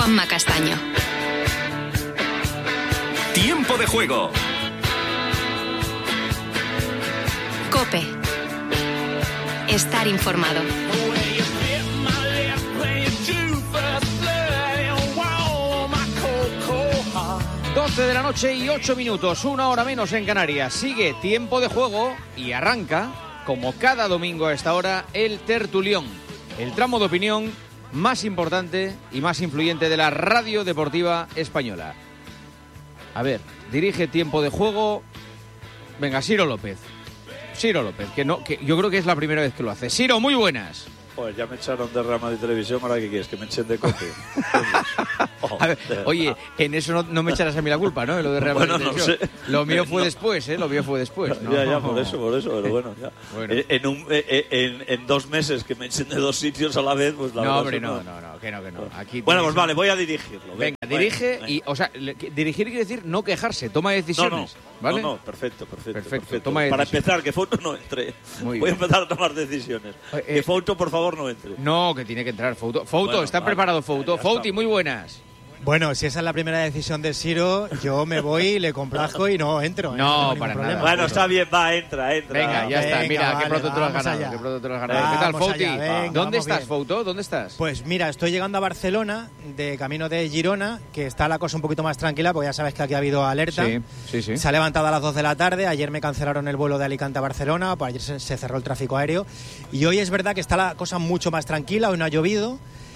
Juanma Castaño. Tiempo de juego. COPE. Estar informado. 12 de la noche y 8 minutos, una hora menos en Canarias. Sigue Tiempo de Juego y arranca, como cada domingo a esta hora, el Tertulión, el tramo de opinión más importante y más influyente de la radio deportiva española. A ver, dirige Tiempo de Juego. Venga, Siro López. Siro López, que yo creo que es la primera vez que lo hace. Siro, muy buenas. Pues ya me echaron de Rama de Televisión, ¿ahora qué quieres? ¿Que me echen de COPE? A ver, oye, en eso no me echarás a mí la culpa, ¿no? Lo de Real Madrid. Bueno, no sé. Lo mío fue después, ¿eh? Lo mío fue después. ¿No? Ya, por eso, pero bueno, ya. Bueno. En 2 meses que me echen de 2 sitios a la vez, pues la verdad... No, hombre, que no. Aquí bueno, pues vale, voy a dirigirlo. Venga, dirige y, o sea, dirigir quiere decir no quejarse, toma decisiones, ¿vale? No, perfecto. Toma para empezar, que Fouto no entre. Voy a empezar a tomar decisiones. Que Fouto, por favor, no entre. No, que tiene que entrar Fouto. Fouto, ¿está preparado Fouto? Fouti, muy buenas. Bueno, si esa es la primera decisión de Siro, yo me voy, le complazco y no entro. No, para nada. Bueno, está bien, entra. Venga, ya está. Mira, qué pronto te lo has ganado. ¿Qué tal, Fouti? ¿Dónde estás, Fouto? ¿Dónde estás? Pues mira, estoy llegando a Barcelona, de camino de Girona, que está la cosa un poquito más tranquila, porque ya sabes que aquí ha habido alerta. Sí. Se ha levantado a las 2 de la tarde, ayer me cancelaron el vuelo de Alicante a Barcelona, pues ayer se cerró el tráfico aéreo, y hoy es verdad que está la cosa mucho más tranquila, hoy no ha llovido.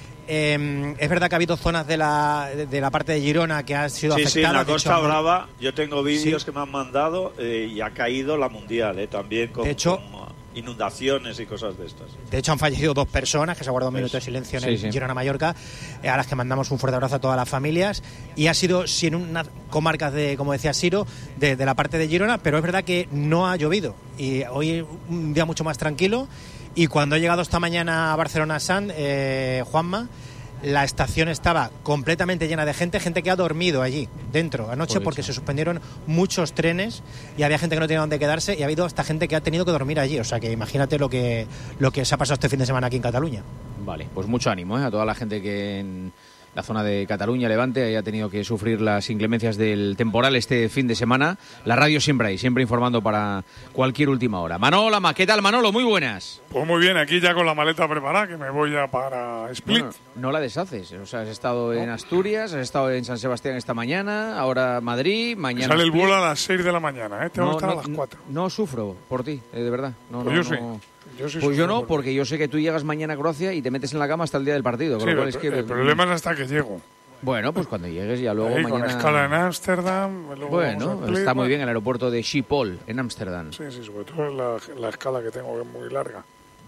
Es verdad que ha habido zonas de la parte de Girona que han sido afectadas. Sí, en la Costa Brava yo tengo vídeos que me han mandado y ha caído la Mundial, también con inundaciones y cosas de estas. De hecho han fallecido 2 personas, que se ha guardado un minuto de silencio en Girona, Mallorca, a las que mandamos un fuerte abrazo a todas las familias, y ha sido en unas comarcas de, como decía Siro, de la parte de Girona, pero es verdad que no ha llovido y hoy es un día mucho más tranquilo. Y cuando he llegado esta mañana a Barcelona Sand, Juanma, la estación estaba completamente llena de gente que ha dormido allí, dentro, anoche, porque se suspendieron muchos trenes y había gente que no tenía dónde quedarse y ha habido hasta gente que ha tenido que dormir allí. O sea que imagínate lo que se ha pasado este fin de semana aquí en Cataluña. Vale, pues mucho ánimo a toda la gente que en la zona de Cataluña, Levante, haya tenido que sufrir las inclemencias del temporal este fin de semana. La radio siempre ahí, siempre informando para cualquier última hora. Manolo Lama, ¿qué tal, Manolo? Muy buenas. Pues muy bien, aquí ya con la maleta preparada, que me voy ya para Split. Bueno, no la deshaces, o sea, has estado en Asturias, has estado en San Sebastián esta mañana, ahora Madrid, mañana... Sale el vuelo a las 6 de la mañana, tengo que estar a las 4. No sufro por ti, de verdad. Pues yo no, porque yo sé que tú llegas mañana a Croacia y te metes en la cama hasta el día del partido. Sí, el problema es hasta que llego. Bueno, pues cuando llegues ya luego mañana... con escala en Ámsterdam... Bueno, está muy bien el aeropuerto de Schiphol, en Ámsterdam. Sí, sobre todo la escala que tengo, que es muy larga.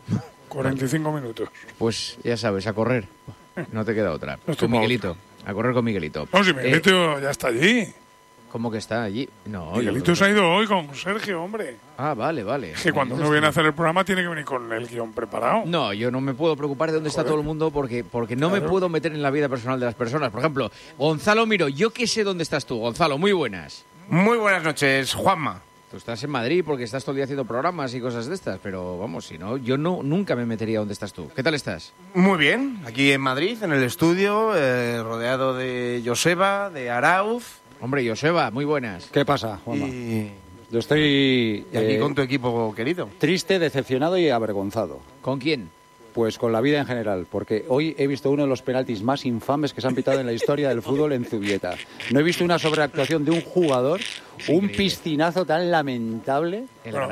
45 minutos. Pues ya sabes, a correr. No te queda otra. Con Miguelito. A correr con Miguelito. No, si Miguelito ya está allí. ¿Cómo que está allí? No, Miguelito se ha ido hoy con Sergio, hombre. Ah, vale. Es que cuando uno viene a hacer el programa tiene que venir con el guión preparado. No, yo no me puedo preocupar de dónde está todo el mundo porque no me puedo meter en la vida personal de las personas. Por ejemplo, Gonzalo Miró, yo qué sé dónde estás tú. Gonzalo, muy buenas. Muy buenas noches, Juanma. Tú estás en Madrid porque estás todo el día haciendo programas y cosas de estas, pero vamos, si no, yo nunca me metería donde estás tú. ¿Qué tal estás? Muy bien, aquí en Madrid, en el estudio, rodeado de Joseba, de Arauz. Hombre, Joseba, muy buenas. ¿Qué pasa, Juanma? Yo estoy aquí con tu equipo querido. Triste, decepcionado y avergonzado. ¿Con quién? Pues con la vida en general, porque hoy he visto uno de los penaltis más infames que se han pitado en la historia del fútbol en Zubieta. No he visto una sobreactuación de un jugador, un piscinazo tan lamentable,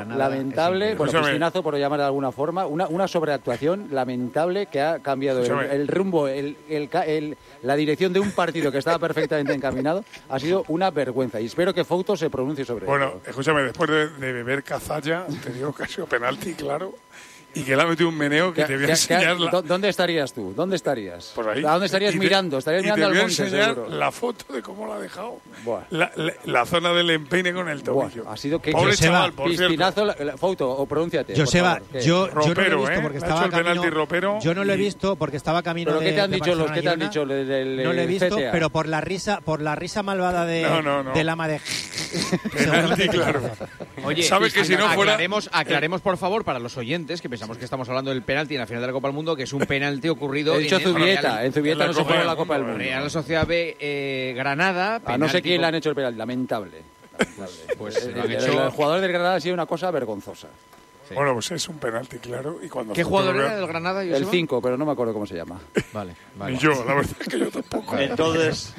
piscinazo por llamar de alguna forma, una sobreactuación lamentable que ha cambiado el rumbo, la dirección de un partido que estaba perfectamente encaminado. Ha sido una vergüenza y espero que Fouto se pronuncie sobre ello. Bueno, escúchame, después de beber cazalla, te digo que ha sido penalti, claro. Y que le ha metido un meneo que te voy a enseñar. ¿Dónde estarías tú? ¿Dónde estarías? Por ahí. ¿A dónde estarías mirando? Estarías mirando al monte, seguro. Te voy a enseñar la foto de cómo la ha dejado. La zona del empeine con el tobillo. Ha sido que pobre chaval, por piscinazo, foto, o pronúnciate. Joseba, yo no lo he visto porque estaba camino. Yo no lo he visto porque estaba camino de. ¿Pero qué te han dicho los? ¿Qué te han dicho? No lo he visto, pero por la risa malvada del ama de Penalti, claro. Oye, ¿sabes que si no fuera... Aclaremos, por favor, para los oyentes, que pensamos que estamos hablando del penalti en la final de la Copa del Mundo, que es un penalti ocurrido He dicho Zubieta, en Zubieta no se juega la Copa del Mundo. Real Sociedad B, Granada. A no sé quién le han hecho el penalti, lamentable. Pues el jugador del Granada ha sido una cosa vergonzosa. Sí. Bueno, pues es un penalti, claro. Y cuando ¿qué jugador era del Granada? El 5, pero no me acuerdo cómo se llama. Vale. Y yo, la verdad es que yo tampoco. Entonces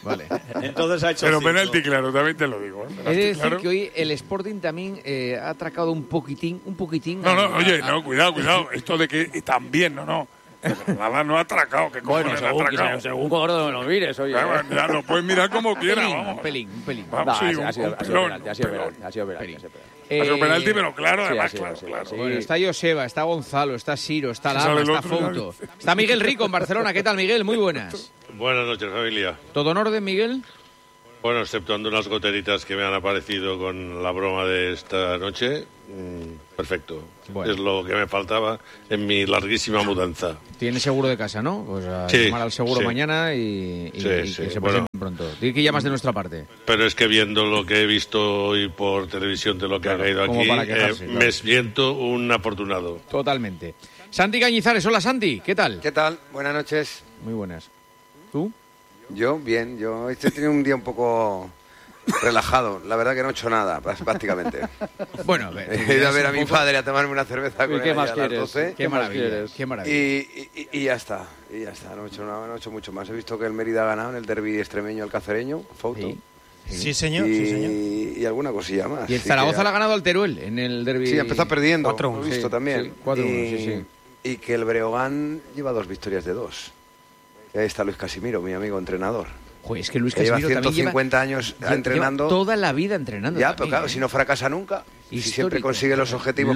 ha hecho pero 5. Penalti, claro, también te lo digo. He de decir que hoy el Sporting también ha atracado un poquitín. No, cuidado. Esto de que también, no. Nada no ha atracado. Que bueno, según Gordo lo mires, oye. Ya lo puedes mirar como quieras, vamos. Un pelín. Vamos, ha sido penalti. Ha sido penalti, pero claro, además, claro. Sí. Bueno, está Joseba, está Gonzalo, está Siro, está Lama, está Fouto. Está Miguel Rico en Barcelona. ¿Qué tal, Miguel? Muy buenas. Buenas noches, familia. ¿Todo en orden, Miguel? Bueno, exceptuando unas goteritas que me han aparecido con la broma de esta noche, perfecto. Bueno. Es lo que me faltaba en mi larguísima mudanza. Tiene seguro de casa, ¿no? Pues a sí, llamar al seguro mañana y que se presente pronto. Dile que llamas de nuestra parte. Pero es que viendo lo que he visto hoy por televisión de lo que ha caído aquí, me siento un afortunado. Totalmente. Santi Cañizares, hola Santi, ¿qué tal? ¿Qué tal? Buenas noches. Muy buenas. ¿Tú? Yo, bien. Yo he tenido un día un poco relajado. La verdad que no he hecho nada, prácticamente. Bueno, he ido a ver a mi padre a tomarme una cerveza con él a las 12. Qué maravilla. Y ya está. No he hecho mucho más. He visto que el Mérida ha ganado en el derbi extremeño alcacereño, Fouto. Sí, señor. Y alguna cosilla más. Y el Zaragoza le ha ganado al Teruel en el derbi. Sí, empezó perdiendo. 4-1. Lo he visto también. 4-1, Y que el Breogán lleva 2 victorias de 2. Y ahí está Luis Casimiro, mi amigo entrenador. Joder, es que Luis Casimiro lleva 150 años entrenando. Lleva toda la vida entrenando. Ya, pero claro, si no fracasa nunca. Si siempre consigue los objetivos.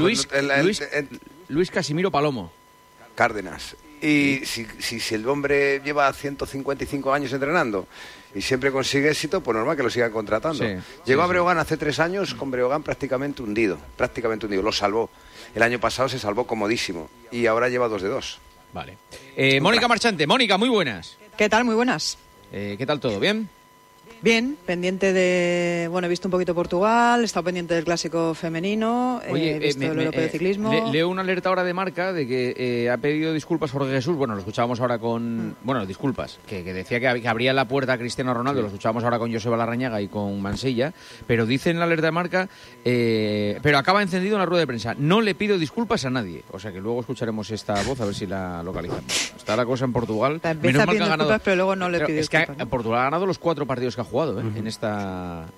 Luis Casimiro Palomo. Cárdenas. Y si el hombre lleva 155 años entrenando y siempre consigue éxito, pues normal que lo sigan contratando. Llegó a Breogán hace 3 años con Breogán prácticamente hundido. Lo salvó. El año pasado se salvó comodísimo y ahora lleva 2 de 2. Vale. Mónica Marchante. Mónica, muy buenas. ¿Qué tal? Muy buenas. ¿Qué tal todo? ¿Bien? Bien, pendiente de... Bueno, he visto un poquito Portugal, he estado pendiente del clásico femenino, he visto el europeo de ciclismo... Leo una alerta ahora de Marca de que ha pedido disculpas Jorge Jesús. Bueno, lo escuchábamos ahora con... Bueno, disculpas, que decía que abría la puerta a Cristiano Ronaldo. Lo escuchábamos ahora con Joseba Larrañaga y con Mansilla. Pero dice en la alerta de Marca... pero acaba encendido en la rueda de prensa. No le pido disculpas a nadie. O sea que luego escucharemos esta voz a ver si la localizamos. Está la cosa en Portugal. Empieza pidiendo disculpas, pero luego no le pide disculpas. Es que Portugal ha ganado los 4 partidos que ha jugado en esta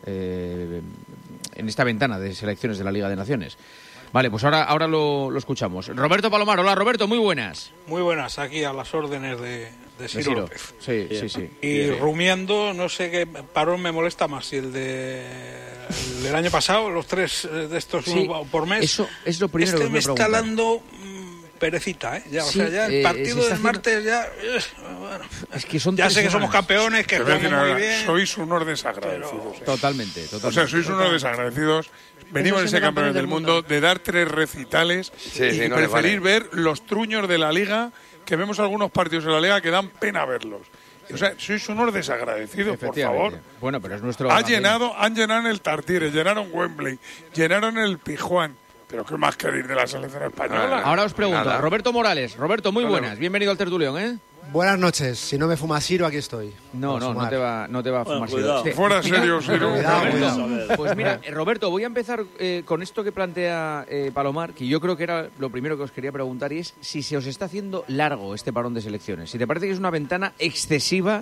ventana de selecciones de la Liga de Naciones. Vale, pues ahora lo escuchamos. Roberto Palomar, hola Roberto, muy buenas. Muy buenas, aquí a las órdenes de Ciro López. Sí. Y rumiando, no sé qué parón me molesta más, si el del año pasado, los 3 de estos uno por mes. Eso es lo primero que me está dando perecita, ya, o sea, ya el partido del martes ya... Bueno, es que son ya sé que somos campeones, que jugamos muy bien. Sois unos desagradecidos. Totalmente. O sea, sois unos desagradecidos. Venimos de ser campeones del mundo, de dar 3 recitales y preferir ver los truños de la Liga, que vemos algunos partidos de la Liga que dan pena verlos. O sea, sois unos desagradecidos, por favor. Bueno, pero es nuestro... Han llenado en el Tartiere, llenaron Wembley, llenaron el Pijuán. Pero ¿qué más queréis de la selección española? Ahora os pregunto, Roberto Morales. Roberto, muy buenas. Bienvenido al tertulión, ¿eh? Buenas noches. Si no me fuma Siro, aquí estoy. No te va a fumar Siro. Fuera serio, Siro. Cuidado. Pues mira, Roberto, voy a empezar con esto que plantea Palomar, que yo creo que era lo primero que os quería preguntar, y es si se os está haciendo largo este parón de selecciones. Si te parece que es una ventana excesiva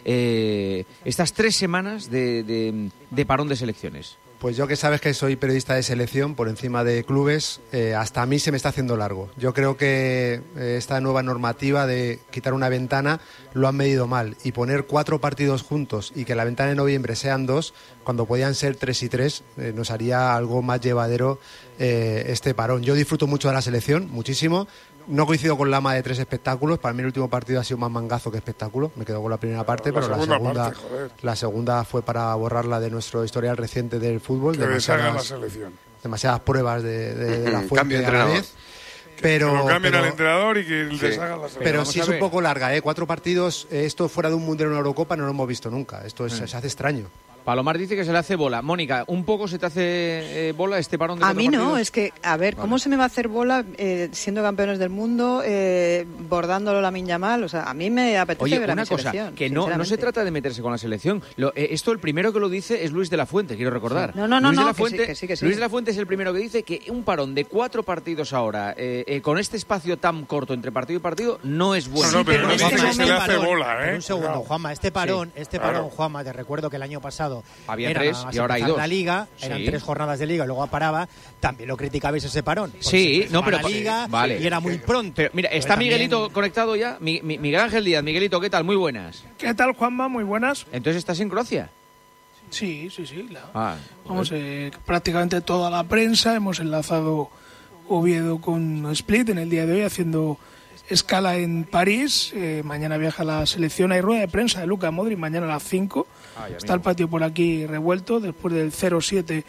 estas 3 semanas de parón de selecciones. Pues yo, que sabes que soy periodista de selección por encima de clubes, hasta a mí se me está haciendo largo. Yo creo que esta nueva normativa de quitar una ventana lo han medido mal, y poner 4 partidos juntos y que la ventana de noviembre sean 2, cuando podían ser 3 y 3, nos haría algo más llevadero este parón. Yo disfruto mucho de la selección, muchísimo. No coincido con Lama de 3 espectáculos. Para mí el último partido ha sido más mangazo que espectáculo. Me quedo con la primera parte, pero la segunda fue para borrarla de nuestro historial reciente del fútbol. Que deshaga la selección. Demasiadas pruebas de la fuente. Cambio de entrenador. Pero cambien al entrenador y que deshaga la selección. Pero sí es un poco larga, 4 partidos. Esto fuera de un Mundial o una Eurocopa no lo hemos visto nunca. Esto se hace extraño. Palomar dice que se le hace bola. Mónica, ¿un poco se te hace bola este parón de 4 partidos? A mí no, partidos? es que, a ver, ¿cómo se me va a hacer bola siendo campeones del mundo, bordándolo Lamine Yamal? O sea, a mí me apetece ver a mi selección. Oye, una cosa, que no se trata de meterse con la selección. Esto el primero que lo dice es Luis de la Fuente, quiero recordar. No, que sí. Luis de la Fuente es el primero que dice que un parón de 4 partidos ahora, con este espacio tan corto entre partido y partido, no es bueno. No, pero no dice que se le hace bola, Un segundo, Juanma, este parón, Juanma, te recuerdo que el año pasado había 3 y ahora hay 2. La Liga, eran 3 jornadas de Liga y luego paraba, también lo criticabais ese parón. Sí, no, pero la Liga vale. Y era muy pronto. Pero mira, está Miguelito conectado ya. Miguel Ángel Díaz. Miguelito, ¿qué tal? Muy buenas. ¿Qué tal, Juanma? Muy buenas. Entonces, ¿estás en Croacia? Sí, claro. Vamos, prácticamente toda la prensa, hemos enlazado Oviedo con Split en el día de hoy, haciendo escala en París. Mañana viaja la selección. Hay rueda de prensa de Luka Modric mañana a las 5. Está el patio por aquí revuelto después del 0-7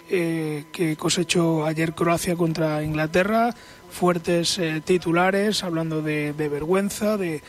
que cosechó ayer Croacia contra Inglaterra. Fuertes titulares hablando de vergüenza, de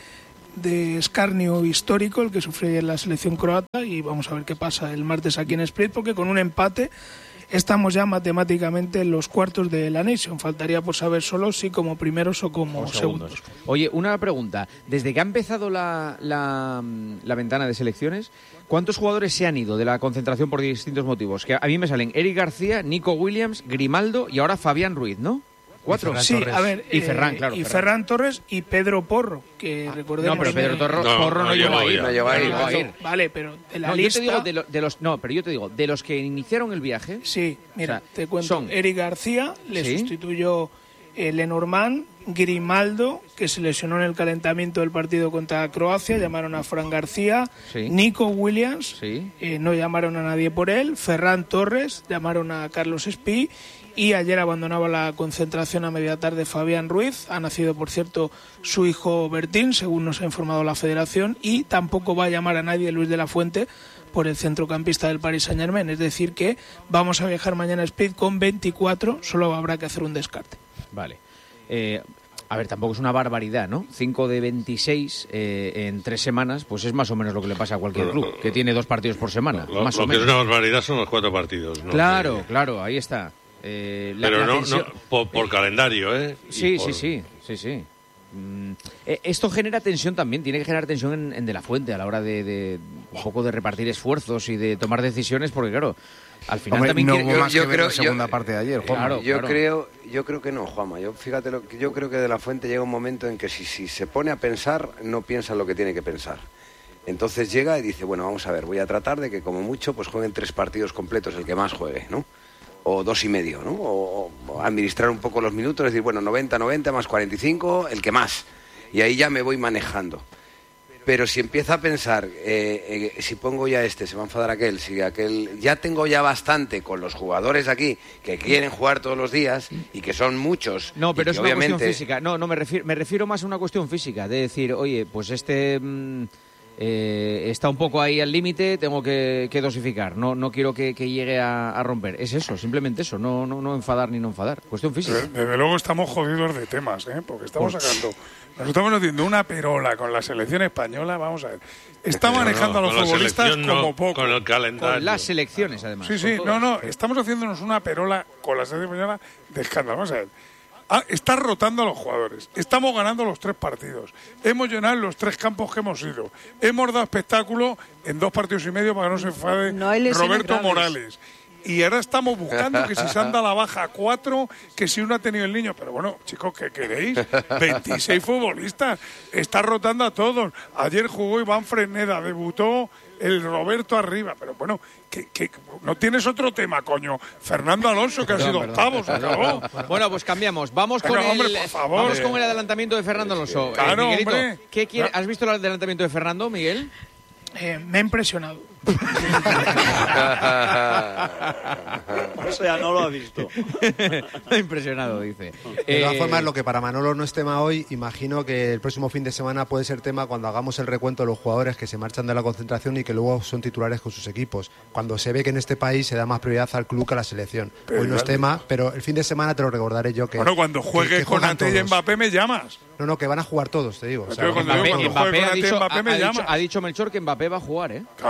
escarnio histórico el que sufrió ayer la selección croata, y vamos a ver qué pasa el martes aquí en Split, porque con un empate estamos ya matemáticamente en los cuartos de la Nation. Faltaría por saber solo si como primeros o como segundos. Oye, una pregunta. Desde que ha empezado la ventana de selecciones, ¿cuántos jugadores se han ido de la concentración por distintos motivos? Que a mí me salen Eric García, Nico Williams, Grimaldo y ahora Fabián Ruiz, ¿no? 4. Sí, a ver. Y Ferran, claro. Y Ferran Torres y Pedro Porro, que recordemos. No, pero Pedro Porro no llegó a ir. Vale, pero de la lista. Yo te digo, de los que iniciaron el viaje. Sí, mira, te cuento. Eric García le sustituyó Lenormand, Grimaldo, que se lesionó en el calentamiento del partido contra Croacia, llamaron a Fran García, Nico Williams, no llamaron a nadie por él, Ferran Torres, llamaron a Carlos Espí, y ayer abandonaba la concentración a media tarde Fabián Ruiz. Ha nacido, por cierto, su hijo Bertín, según nos ha informado la Federación, y tampoco va a llamar a nadie Luis de la Fuente por el centrocampista del Paris Saint-Germain. Es decir que vamos a viajar mañana a Split con 24, solo habrá que hacer un descarte. Vale. A ver, tampoco es una barbaridad, ¿no? 5 de 26 en 3 semanas, pues es más o menos lo que le pasa a cualquier club, que tiene 2 partidos por semana. Lo que es una barbaridad son los 4 partidos, ¿no? Claro, ahí está. Pero no por calendario, ¿eh? Sí. Esto genera tensión también, tiene que generar tensión en De la Fuente a la hora de un poco de repartir esfuerzos y de tomar decisiones, porque claro, al final también yo creo la segunda parte de ayer, Juanma. Yo creo que no, Juanma. Yo creo que De la Fuente llega un momento en que si se pone a pensar, no piensa lo que tiene que pensar. Entonces llega y dice, bueno, vamos a ver, voy a tratar de que como mucho pues jueguen 3 partidos completos, el que más juegue, ¿no? O 2,5, ¿no? O administrar un poco los minutos, decir, bueno, 90 más 45, el que más. Y ahí ya me voy manejando. Pero si empieza a pensar, si pongo ya se va a enfadar aquel, si aquel... Ya tengo ya bastante con los jugadores aquí que quieren jugar todos los días y que son muchos. No, pero es obviamente... una cuestión física. No, me refiero más a una cuestión física, de decir, oye, pues está un poco ahí al límite, tengo que dosificar, no quiero que llegue a romper. Es eso, simplemente eso, no enfadar ni no enfadar, cuestión física. Desde luego estamos jodidos de temas, porque estamos sacando, nos estamos haciendo una perola con la selección española, vamos a ver. Está manejando a los futbolistas como poco. Con el calendario. Con las selecciones, además. Sí, estamos haciéndonos una perola con la selección española de escándalo, vamos a ver. Está rotando a los jugadores. Estamos ganando los 3 partidos. Hemos llenado los 3 campos que hemos ido. Hemos dado espectáculo en 2 partidos y medio para que no se enfade Roberto Morales. Y ahora estamos buscando que si se anda a la baja 4, que si uno ha tenido el niño. Pero bueno, chicos, ¿qué queréis? 26 futbolistas. Está rotando a todos. Ayer jugó Iván Fresneda, debutó el Roberto arriba. Pero bueno, que no tienes otro tema, coño. Fernando Alonso, que ha sido octavo, se acabó. Bueno, pues cambiamos. Vamos con el adelantamiento de Fernando Alonso. Claro, hombre. ¿Has visto el adelantamiento de Fernando, Miguel? Me ha impresionado. O sea, no lo ha visto. Me ha impresionado, dice. De todas formas, lo que para Manolo no es tema hoy, imagino que el próximo fin de semana puede ser tema cuando hagamos el recuento de los jugadores que se marchan de la concentración y que luego son titulares con sus equipos. Cuando se ve que en este país se da más prioridad al club que a la selección. Hoy no es tema, pero el fin de semana te lo recordaré yo. Bueno, cuando juegues con Ante y Mbappé me llamas. No, que van a jugar todos, te digo. Mbappé ha dicho Melchor que Mbappé va a jugar, ¿eh? Claro,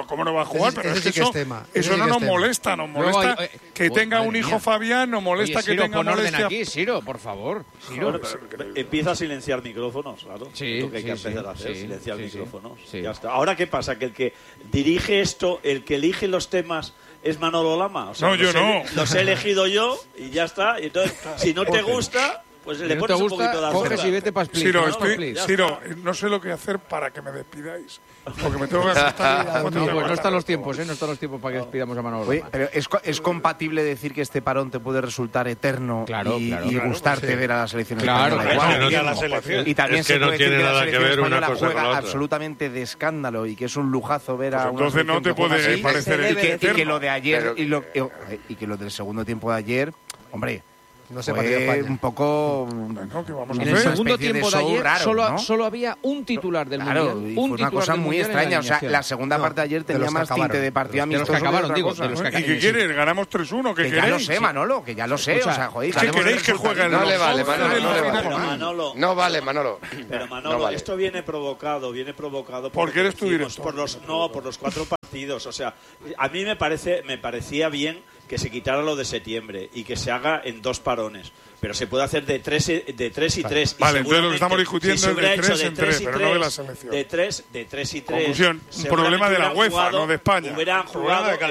pues cómo no va a jugar, pero es que eso no nos molesta, nos molesta que tenga un hijo Fabián, nos molesta que tenga molestia. Aquí, Siro, por favor. Siro. Empieza a silenciar micrófonos, claro. Sí, lo que hay que empezar a hacer, silenciar micrófonos. Ya está. Ahora, ¿qué pasa? Que el que dirige esto, el que elige los temas es Manolo Lama. O sea, no, yo no. Los he elegido yo y ya está. Y entonces, si no te gusta, pues le pones un poquito de azúcar. Coges y vete para Split. Siro, no sé lo que hacer para que me despidáis. Porque me tengo que asustar. No están los tiempos, no están los tiempos para que despidamos a Manolo. Oye, pero ¿es compatible decir que este parón te puede resultar eterno y gustarte ver a la selección española? Y también es que no tiene nada que ver una cosa con la otra. Absolutamente de escándalo y que es un lujazo ver a una entonces no te puede parecer y que lo de ayer y que lo del segundo tiempo de ayer, hombre, no sé, fue un poco... En el segundo tiempo de ayer solo había un titular del Mundial. Fue una cosa muy extraña. O sea, la segunda parte de ayer tenía más tinte de partido amistoso. De los que acabaron, digo. ¿Y qué quieren? ¿Ganamos 3-1? ¿Qué queréis? Ya lo sé, Manolo, que ya lo sé. O sea, joder. ¿Qué queréis que juegue el No le vale, Manolo. No vale, Manolo. Pero Manolo, esto viene provocado porque eres tú director. Por los 4 partidos. O sea, a mí me parecía bien que se quitara lo de septiembre y que se haga en 2 parones. Pero se puede hacer de 3 y 3. Vale, entonces lo que estamos discutiendo es de 3 en 3, pero no de la selección. De 3 y 3. Conclusión, un problema de la UEFA, no de España. Hubieran jugado el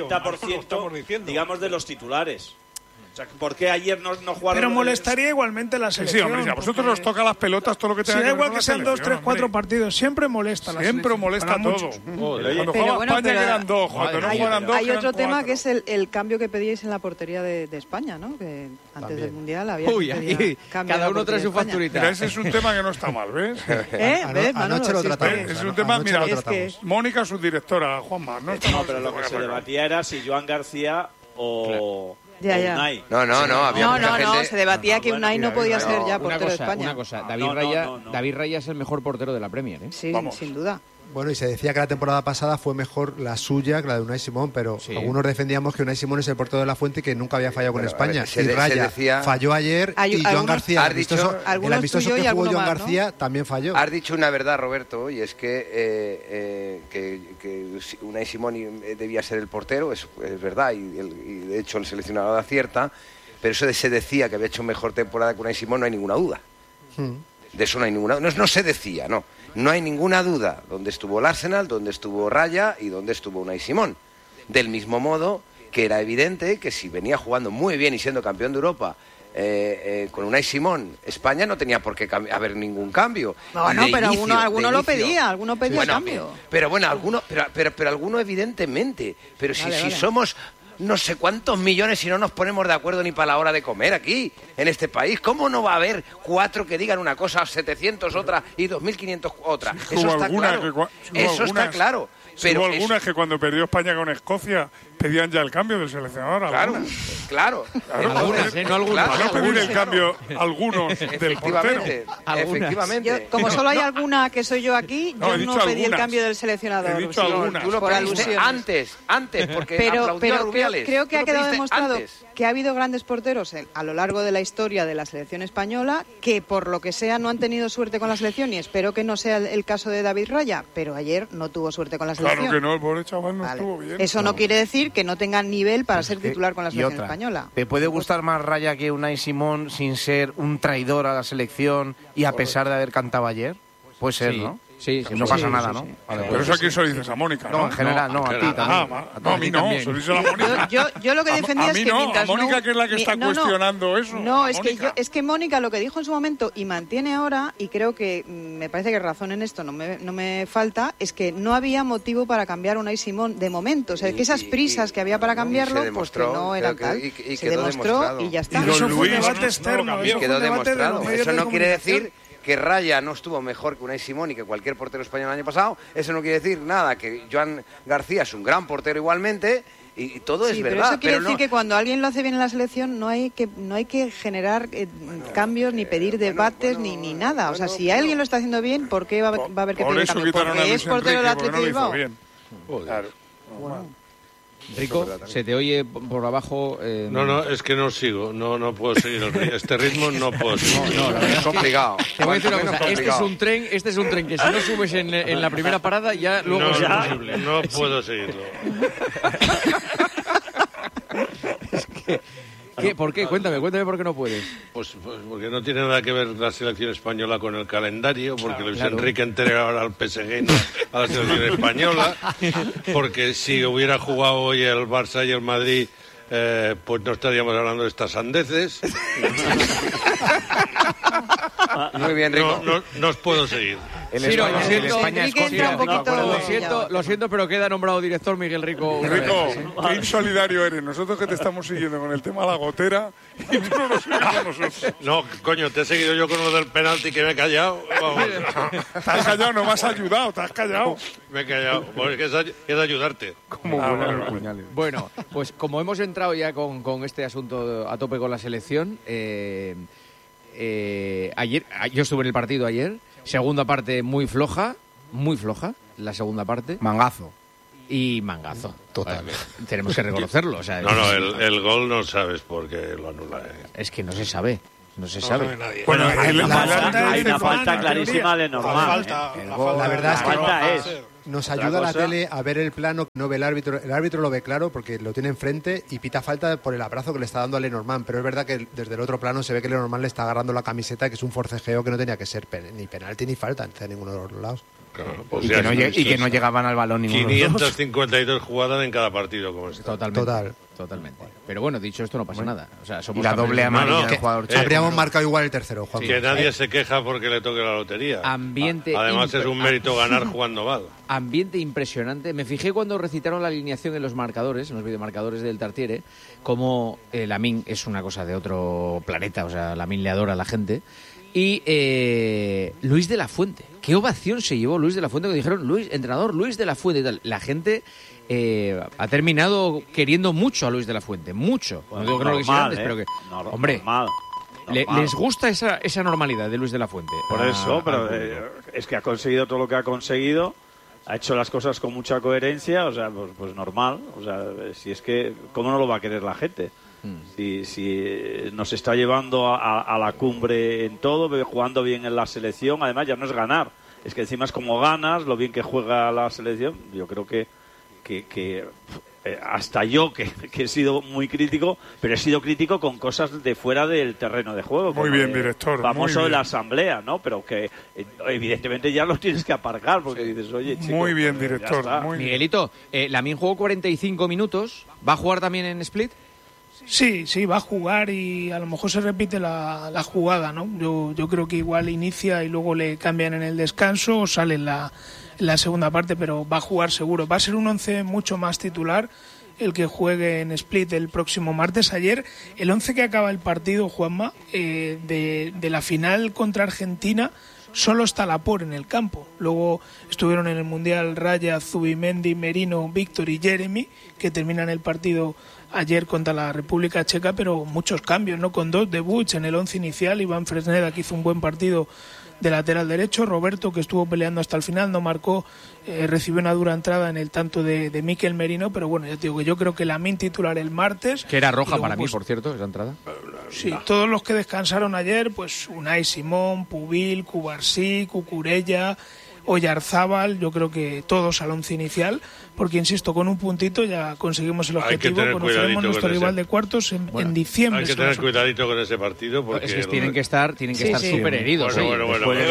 80%, digamos, de los titulares. O sea, ¿por qué ayer no jugaron? Pero molestaría igualmente la selección. Sí, hombre, a vosotros os toca las pelotas todo lo que tenga que ver. Da igual que sean 2, 3, 4 partidos, siempre molesta la selección. Siempre molesta todo. Cuando juega España quedan 2, cuando no juegan 2 hay otro tema que es el cambio que pedíais en la portería de España, ¿no? Que antes del Mundial había cada uno trae su facturita. Mira, ese es un tema que no está mal, ¿ves? Anoche lo tratamos. Es un tema, mira, Mónica, su directora, Juanma. No, pero lo que se debatía era si Joan García o... Unai. No, se debatía que Unai no podía ser ya portero de España. Una cosa, David Raya es el mejor portero de la Premier, ¿eh? Sí, sin duda. Bueno, y se decía que la temporada pasada fue mejor la suya que la de Unai Simón, pero algunos defendíamos que Unai Simón es el portero de la Fuente y que nunca había fallado con España. Y Raya falló ayer y Joan García, el amistoso que jugó Joan García, también falló. Has dicho una verdad, Roberto, y es que Unai Simón debía ser el portero, es verdad, y de hecho el seleccionador acierta, pero eso se decía que había hecho mejor temporada que Unai Simón, no hay ninguna duda. De eso no hay ninguna duda. No se decía, no. No hay ninguna duda dónde estuvo el Arsenal, dónde estuvo Raya y dónde estuvo Unai Simón. Del mismo modo que era evidente que si venía jugando muy bien y siendo campeón de Europa con Unai Simón, España no tenía por qué haber ningún cambio. Pero alguno lo pedía, alguno pedía cambio. Pero bueno, pero alguno evidentemente. Pero si somos... no sé cuántos millones si no nos ponemos de acuerdo ni para la hora de comer aquí, en este país. ¿Cómo no va a haber 4 que digan una cosa, 700 otra y 2.500 otra? Eso está claro. Eso está claro. Pero hubo algunas que cuando perdió España con Escocia pedían ya el cambio del seleccionador. Claro. Para no pedir el cambio algunos del portero. Efectivamente. Como solo hay alguna que soy yo aquí, yo no pedí el cambio del seleccionador. He dicho algunas. Tú lo pediste antes, porque aplaudió a Rubiales. Creo que ha quedado demostrado que ha habido grandes porteros a lo largo de la historia de la selección española que por lo que sea no han tenido suerte con la selección, y espero que no sea el caso de David Raya, pero ayer no tuvo suerte con la selección. Claro que no, el pobre chaval no estuvo bien. Eso no quiere decir que no tengan nivel para ser titular con la selección española. ¿Te puede gustar más Raya que Unai Simón sin ser un traidor a la selección y a pesar de haber cantado ayer? Puede ser, ¿no? Sí, no pasa nada, ¿no? Vale, pero eso aquí se lo dices a Mónica, ¿no? No, en general, no, a ti también. No, a mí no, se lo dices a la Mónica. Yo lo que defendía es que mientras a Mónica, que es la que está cuestionando eso. No, es que Mónica lo que dijo en su momento y mantiene ahora, y creo que me parece que razón en esto no me falta, es que no había motivo para cambiar a Unai Simón de momento. O sea, que esas prisas que había para cambiarlo, pues que no eran tal. Se demostró y ya está. Eso fue un debate externo. Quedó demostrado. Eso no quiere decir que Raya no estuvo mejor que Unai Simón y que cualquier portero español el año pasado. Eso no quiere decir nada, que Joan García es un gran portero igualmente, y todo es verdad. Pero eso quiere decir que cuando alguien lo hace bien en la selección no hay que generar cambios, ni pedir debates, ni nada. O sea, si alguien lo está haciendo bien, ¿por qué va a haber que pedir cambios? Porque es portero del Athletic de Bilbao. Claro. Rico, se te oye por abajo. No, es que no sigo, no puedo seguir este ritmo, no puedo seguir. No, la verdad es complicado. Te voy a decir una cosa, este es un tren que si no subes en la primera parada ya luego es imposible. No puedo seguirlo. ¿Por qué? Cuéntame por qué no puedes. Pues porque no tiene nada que ver la selección española con el calendario, porque Luis Enrique entrega ahora al PSG, no a la selección española, porque si hubiera jugado hoy el Barça y el Madrid, pues no estaríamos hablando de estas sandeces. Muy bien, Rico. No os puedo seguir. Lo siento, pero queda nombrado director Miguel Rico. Rico, qué insolidario eres. Nosotros que te estamos siguiendo con el tema de la gotera y tú no nos sigues a nosotros. No, coño, te he seguido yo con lo del penalti que me he callado. Vamos. Te has callado, no me has ayudado, te has callado. Me he callado, porque es ayudarte. Bueno, pues como hemos entrado ya con este asunto a tope con la selección, ayer, yo estuve en el partido ayer, segunda parte muy floja, la segunda parte. Mangazo. Y mangazo. Total. Tenemos que reconocerlo. O sea, el gol no sabes por qué lo anula. Es que no se sabe. No se sabe. Bueno, hay una falta clarísima de normal. La verdad es que nos ayuda la tele a ver el plano que no ve el árbitro. El árbitro lo ve claro porque lo tiene enfrente y pita falta por el abrazo que le está dando a Lenormand. Pero es verdad que desde el otro plano se ve que Lenormand le está agarrando la camiseta, que es un forcejeo que no tenía que ser ni penalti ni falta en ninguno de los lados. Claro, pues y que no llegaban al balón ninguno. 552 jugadas en cada partido como este. Totalmente. Pero bueno, dicho esto, no pasa nada. O sea, somos y la doble amarilla del jugador. Habríamos marcado igual el tercero, Juan. Que nadie se queja porque le toque la lotería. Además es un mérito ganar jugando mal. Ambiente impresionante. Me fijé cuando recitaron la alineación en los marcadores, en los videomarcadores del Tartiere, como Lamine es una cosa de otro planeta, o sea, Lamine le adora a la gente. Y Luis de la Fuente. ¿Qué ovación se llevó Luis de la Fuente? Que dijeron, entrenador Luis de la Fuente y tal. La gente ha terminado queriendo mucho a Luis de la Fuente. Mucho. No digo que no lo quisieran antes, pero que... Hombre, les gusta esa normalidad de Luis de la Fuente. Por eso, pero es que ha conseguido todo lo que ha conseguido. Ha hecho las cosas con mucha coherencia. O sea, pues normal. O sea, si es que... ¿Cómo no lo va a querer la gente? Si nos está llevando a la cumbre en todo, jugando bien en la selección, además ya no es ganar, es que encima es como ganas, lo bien que juega la selección. Yo creo que hasta yo que he sido muy crítico, pero he sido crítico con cosas de fuera del terreno de juego. Muy bien, director. Famoso de la asamblea, ¿no? Pero que evidentemente ya lo tienes que aparcar porque dices, oye, chico, muy bien, director. Muy Miguelito, Lamine jugó 45 minutos, ¿va a jugar también en Split? Sí, va a jugar y a lo mejor se repite la jugada, ¿no? Yo creo que igual inicia y luego le cambian en el descanso o sale en la segunda parte, pero va a jugar seguro. Va a ser un 11 mucho más titular el que juegue en Split el próximo martes. Ayer, el 11 que acaba el partido, Juanma, de la final contra Argentina, solo está Laporte en el campo. Luego estuvieron en el Mundial Raya, Zubimendi, Merino, Víctor y Jeremy, que terminan el partido ayer contra la República Checa, pero muchos cambios, ¿no? Con dos debuts en el 11 inicial. Iván Fresneda, que hizo un buen partido de lateral derecho. Roberto, que estuvo peleando hasta el final, no marcó, recibió una dura entrada en el tanto de Mikel Merino, pero bueno, ya te digo que yo creo que Lamine titular el martes. Que era roja para mí, por cierto, esa entrada. Sí, todos los que descansaron ayer, pues Unai Simón, Pubil, Cubarsí, Cucurella, Oyarzábal, yo creo que todos al 11 inicial, porque insisto, con un puntito ya conseguimos el objetivo, conoceremos nuestro rival de cuartos en diciembre. Hay que tener cuidadito con ese partido porque es que tienen que estar súper heridos. Bueno.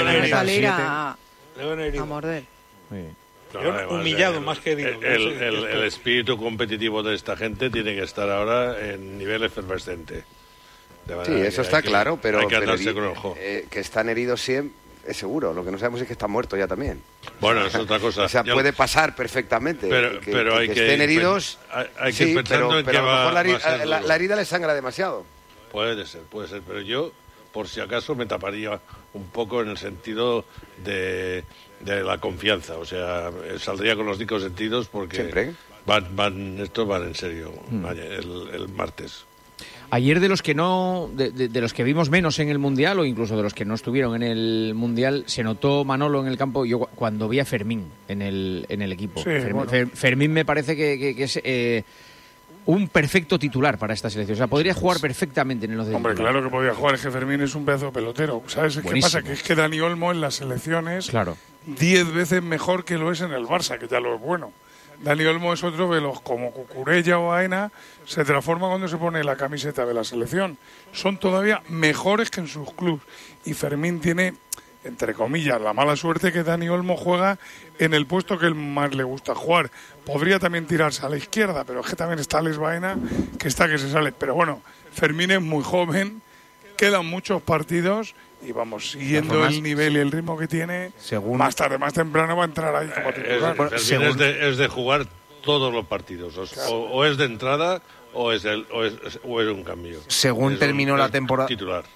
A morder. Humillado más que herido. El espíritu competitivo de esta gente tiene que estar ahora en nivel efervescente. Sí, eso está claro, pero hay que andarse con el ojo. Que están heridos siempre. Es seguro, lo que no sabemos es que está muerto ya también. Bueno, es otra cosa. O sea, puede pasar perfectamente. Pero hay que estén heridos. Hay que ir pensando en que a lo mejor la herida le sangra demasiado. Puede ser. Pero yo, por si acaso, me taparía un poco en el sentido de la confianza. O sea, saldría con los 5 sentidos porque ¿siempre? Estos van en serio el martes. Ayer de los que no, de los que vimos menos en el Mundial o incluso de los que no estuvieron en el Mundial, se notó Manolo en el campo. Yo cuando vi a Fermín en el equipo. Sí, Fermín me parece que es un perfecto titular para esta selección. O sea, podría jugar perfectamente en el 11. Hombre, claro que podría jugar. Es que Fermín es un pedazo de pelotero. ¿Sabes qué pasa? Que es que Dani Olmo en las selecciones 10 veces mejor que lo es en el Barça, que ya lo es bueno. Dani Olmo es otro de los, como Cucurella o Aena, se transforma cuando se pone la camiseta de la selección. Son todavía mejores que en sus clubes. Y Fermín tiene, entre comillas, la mala suerte que Dani Olmo juega en el puesto que él más le gusta jugar. Podría también tirarse a la izquierda, pero es que también está Alex Baena, que se sale. Pero bueno, Fermín es muy joven, quedan muchos partidos y vamos, siguiendo el nivel y el ritmo que tiene, más tarde, más temprano va a entrar ahí como titular. Fermín es de jugar todos los partidos, o es de entrada o es un cambio. Según terminó la temporada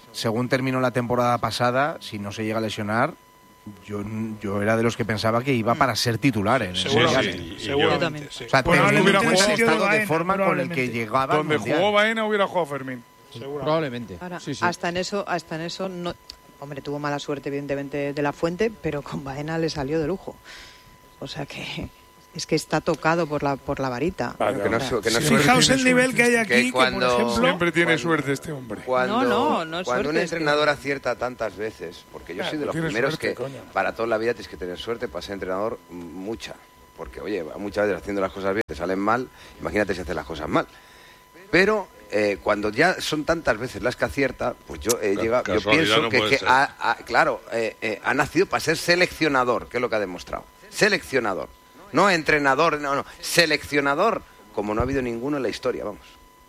pasada, si no se llega a lesionar, yo era de los que pensaba que iba para ser titular. Seguramente. O sea, hubiera jugado el estado de forma con el que llegaba. Donde jugó Baena hubiera jugado Fermín. Probablemente. Ahora, hasta en eso no. Hombre, tuvo mala suerte, evidentemente, de la Fuente, pero con Baena le salió de lujo. O sea que es que está tocado por la varita. Fijaos el nivel que hay aquí, que por ejemplo... Siempre tiene suerte este hombre. Cuando un entrenador acierta tantas veces, porque yo soy de los primeros que para toda la vida tienes que tener suerte para ser entrenador, mucha. Porque, oye, muchas veces haciendo las cosas bien te salen mal, imagínate si haces las cosas mal. Pero... cuando ya son tantas veces las que acierta, pues yo pienso no que ha nacido para ser seleccionador, que es lo que ha demostrado. Seleccionador, no entrenador, no, seleccionador, como no ha habido ninguno en la historia, vamos.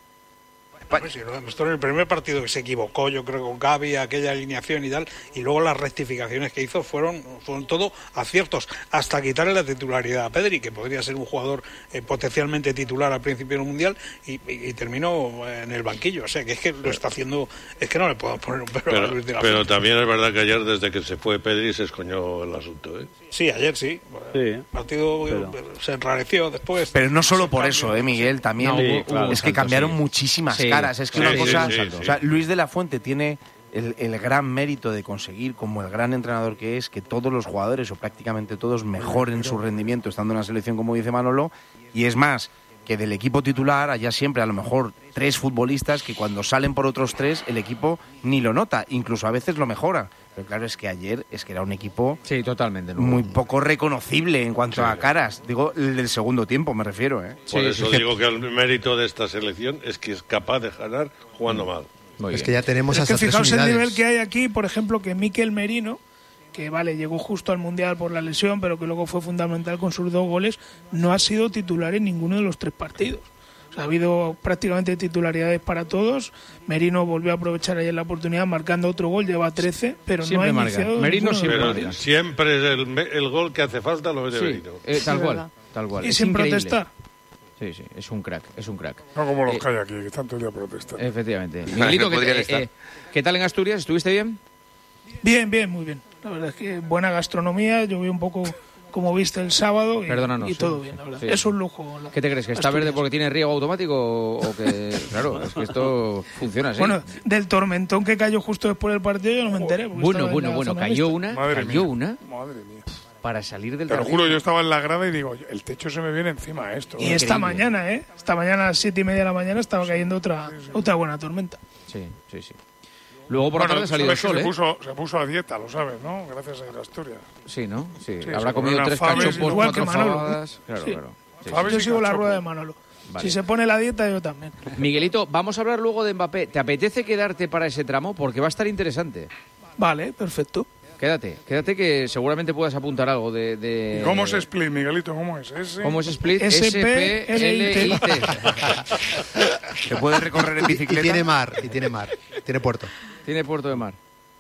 Pues sí, lo demostró en el primer partido, que se equivocó, yo creo, con Gavi, aquella alineación y tal, y luego las rectificaciones que hizo fueron todo aciertos, hasta quitarle la titularidad a Pedri, que podría ser un jugador potencialmente titular al principio del Mundial, y terminó en el banquillo. O sea, que es que lo está haciendo, es que no le podemos poner un pero a Luis de la Fuente. Pero también es verdad que ayer, desde que se fue Pedri, se escoñó el asunto, ¿eh? Sí, ayer sí. El partido se enrareció después. Pero no solo por eso, Miguel, también es que cambiaron muchísimas caras. Es que una cosa, o sea, Luis de la Fuente tiene el gran mérito de conseguir, como el gran entrenador que es, que todos los jugadores, o prácticamente todos, mejoren su rendimiento estando en la selección, como dice Manolo, y es más, que del equipo titular haya siempre a lo mejor 3 futbolistas que cuando salen por otros 3 el equipo ni lo nota, incluso a veces lo mejora. Pero claro, es que ayer era un equipo totalmente muy poco reconocible en cuanto a caras. Digo, el del segundo tiempo me refiero. Por eso digo que el mérito de esta selección es que es capaz de ganar jugando mal. Que ya tenemos hasta 3 unidades. Fijaos el nivel que hay aquí, por ejemplo, que Mikel Merino, que llegó justo al Mundial por la lesión, pero que luego fue fundamental con sus 2 goles, no ha sido titular en ninguno de los 3 partidos. O sea, ha habido prácticamente titularidades para todos. Merino volvió a aprovechar ayer la oportunidad marcando otro gol, lleva 13, pero siempre no ha iniciado. Merino siempre es el gol que hace falta, lo mete Merino. Tal cual. Y sin protestar. Sí, es un crack. No como los que hay aquí, que están todo el día protestando. Efectivamente. Miguelito, ¿qué tal en Asturias? ¿Estuviste bien? Bien, muy bien. La verdad es que buena gastronomía, yo vi un poco como viste el sábado y todo bien, la verdad. Es un lujo. ¿Qué te crees? ¿Que está verde porque tiene riego automático o que...? Claro, es que esto funciona así. Bueno, del tormentón que cayó justo después del partido yo no me enteré. Bueno, cayó una. Madre mía. Para salir del Te lo juro, yo estaba en la grada y digo, el techo se me viene encima esto. Y esta mañana, a las 7:30 de la mañana estaba cayendo otra buena tormenta. Sí. Luego por la tarde salió el sol, se puso a dieta, lo sabes, ¿no? Gracias a Asturias. Sí, ¿no? Sí. Habrá comido 3 cachopos, 4 fabadas. Claro. Yo sigo la rueda de Manolo. Vale. Si se pone la dieta, yo también. Miguelito, vamos a hablar luego de Mbappé. ¿Te apetece quedarte para ese tramo? Porque va a estar interesante. Vale, perfecto. Quédate que seguramente puedas apuntar algo de... ¿Y cómo es Split, Miguelito? ¿Cómo es? ¿Cómo es Split? S-P-L-I-T. Se puede recorrer en bicicleta. Y tiene mar. Tiene puerto. Tiene puerto de mar.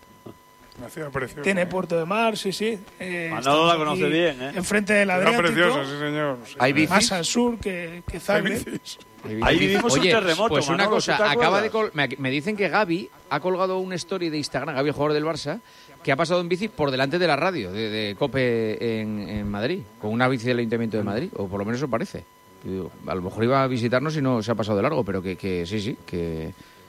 Tiene puerto de mar, sí. Manolo la conoce bien, ¿eh? Enfrente del Adriático. Preciosa, sí, señor. Sí. ¿Hay bicis? Más al sur que Zagreb. Ahí vivimos un terremoto. Pues Manolo, una cosa, me dicen que Gavi ha colgado una story de Instagram, Gavi, el jugador del Barça, que ha pasado en bici por delante de la radio de COPE en Madrid, con una bici del Ayuntamiento de Madrid, o por lo menos eso parece. A lo mejor iba a visitarnos y no se ha pasado de largo, pero que sí, que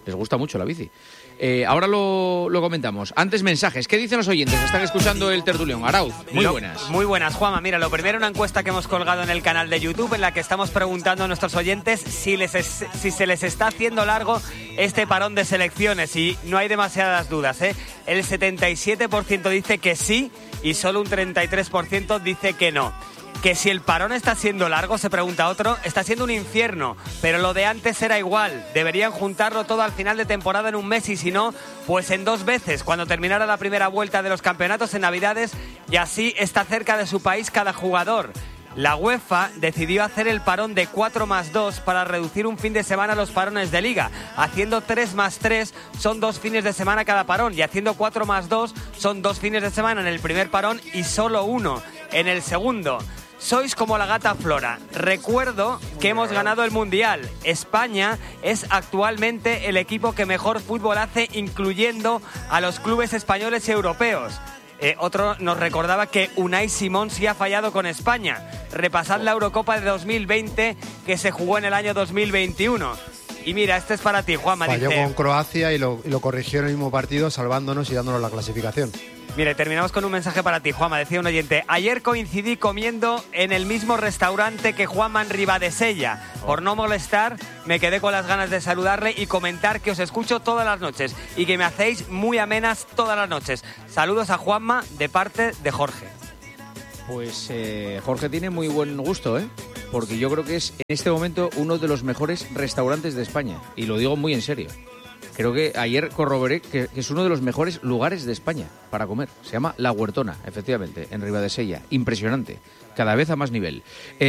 Les gusta mucho la bici. Ahora lo comentamos. Antes mensajes. ¿Qué dicen los oyentes? Están escuchando el tertulión. Arauz, muy buenas. Muy buenas, Juanma. Mira, lo primero, una encuesta que hemos colgado en el canal de YouTube en la que estamos preguntando a nuestros oyentes si se les está haciendo largo este parón de selecciones, y no hay demasiadas dudas, ¿eh? El 77% dice que sí y solo un 33% dice que no. Que si el parón está siendo largo, se pregunta otro, está siendo un infierno, pero lo de antes era igual. Deberían juntarlo todo al final de temporada en un mes, y si no, pues en 2 veces, cuando terminara la primera vuelta de los campeonatos en Navidades, y así está cerca de su país cada jugador. La UEFA decidió hacer el parón de 4+2 para reducir un fin de semana los parones de liga. Haciendo 3+3 son 2 fines de semana cada parón, y haciendo 4+2 son 2 fines de semana en el primer parón y solo 1 en el segundo. Sois como la gata Flora. Recuerdo que hemos ganado el Mundial. España es actualmente el equipo que mejor fútbol hace, incluyendo a los clubes españoles y europeos. Otro nos recordaba que Unai Simón sí ha fallado con España. Repasad la Eurocopa de 2020 que se jugó en el año 2021. Y mira, este es para ti, Juanma. Falló con Croacia y lo corrigió en el mismo partido, salvándonos y dándonos la clasificación. Mire, terminamos con un mensaje para ti, Juanma. Decía un oyente: ayer coincidí comiendo en el mismo restaurante que Juanma en Ribadesella. Por no molestar, me quedé con las ganas de saludarle y comentar que os escucho todas las noches y que me hacéis muy amenas todas las noches. Saludos a Juanma de parte de Jorge. Pues Jorge tiene muy buen gusto, porque yo creo que es en este momento uno de los mejores restaurantes de España, y lo digo muy en serio. Creo que ayer corroboré que es uno de los mejores lugares de España para comer. Se llama La Huertona, efectivamente, en Ribadesella. Impresionante. Cada vez a más nivel.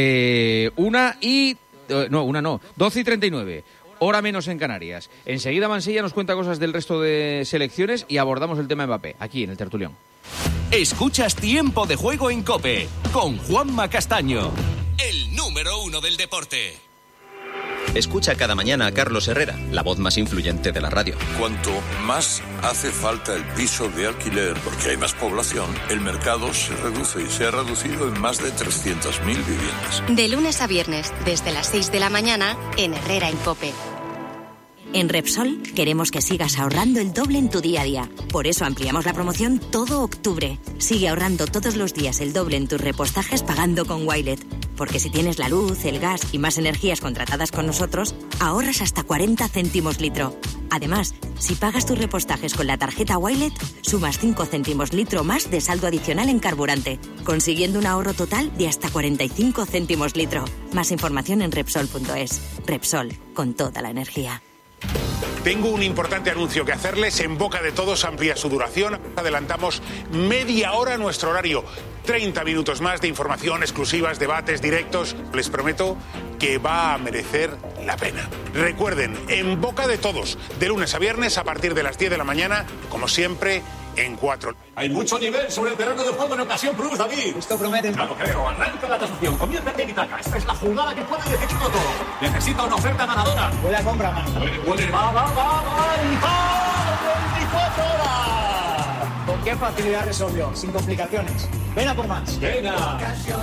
12:39. Hora menos en Canarias. Enseguida Mansilla nos cuenta cosas del resto de selecciones y abordamos el tema Mbappé, aquí en el tertulión. Escuchas Tiempo de Juego en COPE, con Juanma Castaño, el número 1 del deporte. Escucha cada mañana a Carlos Herrera, la voz más influyente de la radio. Cuanto más hace falta el piso de alquiler porque hay más población, el mercado se reduce y se ha reducido en más de 300.000 viviendas. De lunes a viernes, desde las 6 de la mañana, en Herrera en COPE. En Repsol queremos que sigas ahorrando el doble en tu día a día. Por eso ampliamos la promoción todo octubre. Sigue ahorrando todos los días el doble en tus repostajes pagando con Wilet. Porque si tienes la luz, el gas y más energías contratadas con nosotros, ahorras hasta 40 céntimos litro. Además, si pagas tus repostajes con la tarjeta Wilet, sumas 5 céntimos litro más de saldo adicional en carburante, consiguiendo un ahorro total de hasta 45 céntimos litro. Más información en Repsol.es. Repsol, con toda la energía. Tengo un importante anuncio que hacerles. En boca de todos amplía su duración. Adelantamos media hora nuestro horario. 30 minutos más de información, exclusivas, debates, directos. Les prometo que va a merecer la pena. Recuerden, en boca de todos, de lunes a viernes a partir de las 10 de la mañana, como siempre, en 4. Hay mucho nivel sobre el terreno de juego en ocasión plus, David. Esto promete. Ya lo creo. Arranca la tasación. Comienza el tiki-taka. Esta es la jugada que puede decidirlo todo. Necesita una oferta ganadora. Huele a compra, man. Va. 24 horas. ¿Con qué facilidad resolvió? Sin complicaciones. Ven a por más. Venga.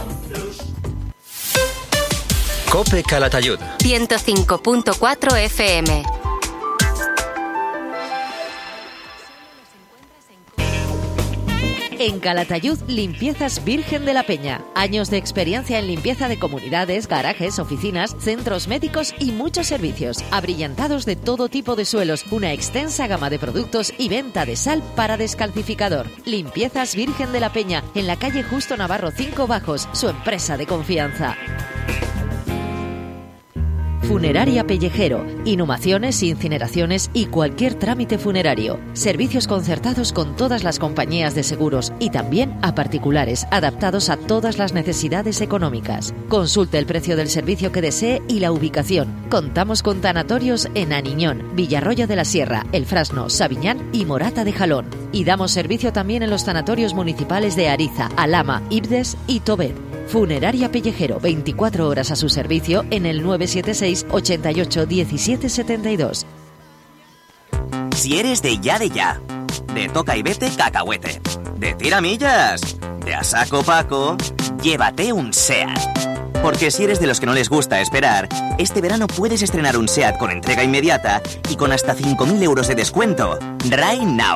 COPE Calatayud. 105.4 FM. En Calatayud, Limpiezas Virgen de la Peña. Años de experiencia en limpieza de comunidades, garajes, oficinas, centros médicos y muchos servicios. Abrillantados de todo tipo de suelos, una extensa gama de productos y venta de sal para descalcificador. Limpiezas Virgen de la Peña, en la calle Justo Navarro 5 Bajos, su empresa de confianza. Funeraria Pellejero. Inhumaciones, incineraciones y cualquier trámite funerario. Servicios concertados con todas las compañías de seguros y también a particulares, adaptados a todas las necesidades económicas. Consulte el precio del servicio que desee y la ubicación. Contamos con tanatorios en Aniñón, Villarroya de la Sierra, El Frasno, Sabiñán y Morata de Jalón. Y damos servicio también en los tanatorios municipales de Ariza, Alhama, Ibdes y Tobet. Funeraria Pellejero, 24 horas a su servicio en el 976 88 17 72. Si eres de ya, de toca y vete cacahuete, de tiramillas, de a saco Paco, llévate un SEAT. Porque si eres de los que no les gusta esperar, este verano puedes estrenar un SEAT con entrega inmediata y con hasta 5.000 euros de descuento. Right now.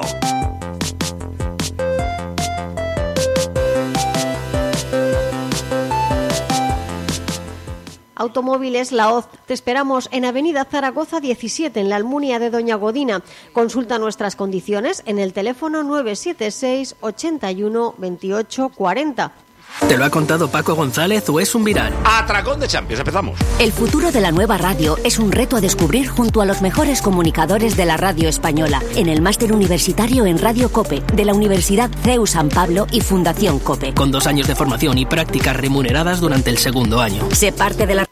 Automóviles La Hoz. Te esperamos en Avenida Zaragoza 17, en la Almunia de Doña Godina. Consulta nuestras condiciones en el teléfono 976 81 28 40. ¿Te lo ha contado Paco González o es un viral? Atracón de Champions, empezamos. El futuro de la nueva radio es un reto a descubrir junto a los mejores comunicadores de la radio española, en el máster universitario en Radio COPE, de la Universidad CEU San Pablo y Fundación COPE. Con 2 años de formación y prácticas remuneradas durante el segundo año. Sé parte de la...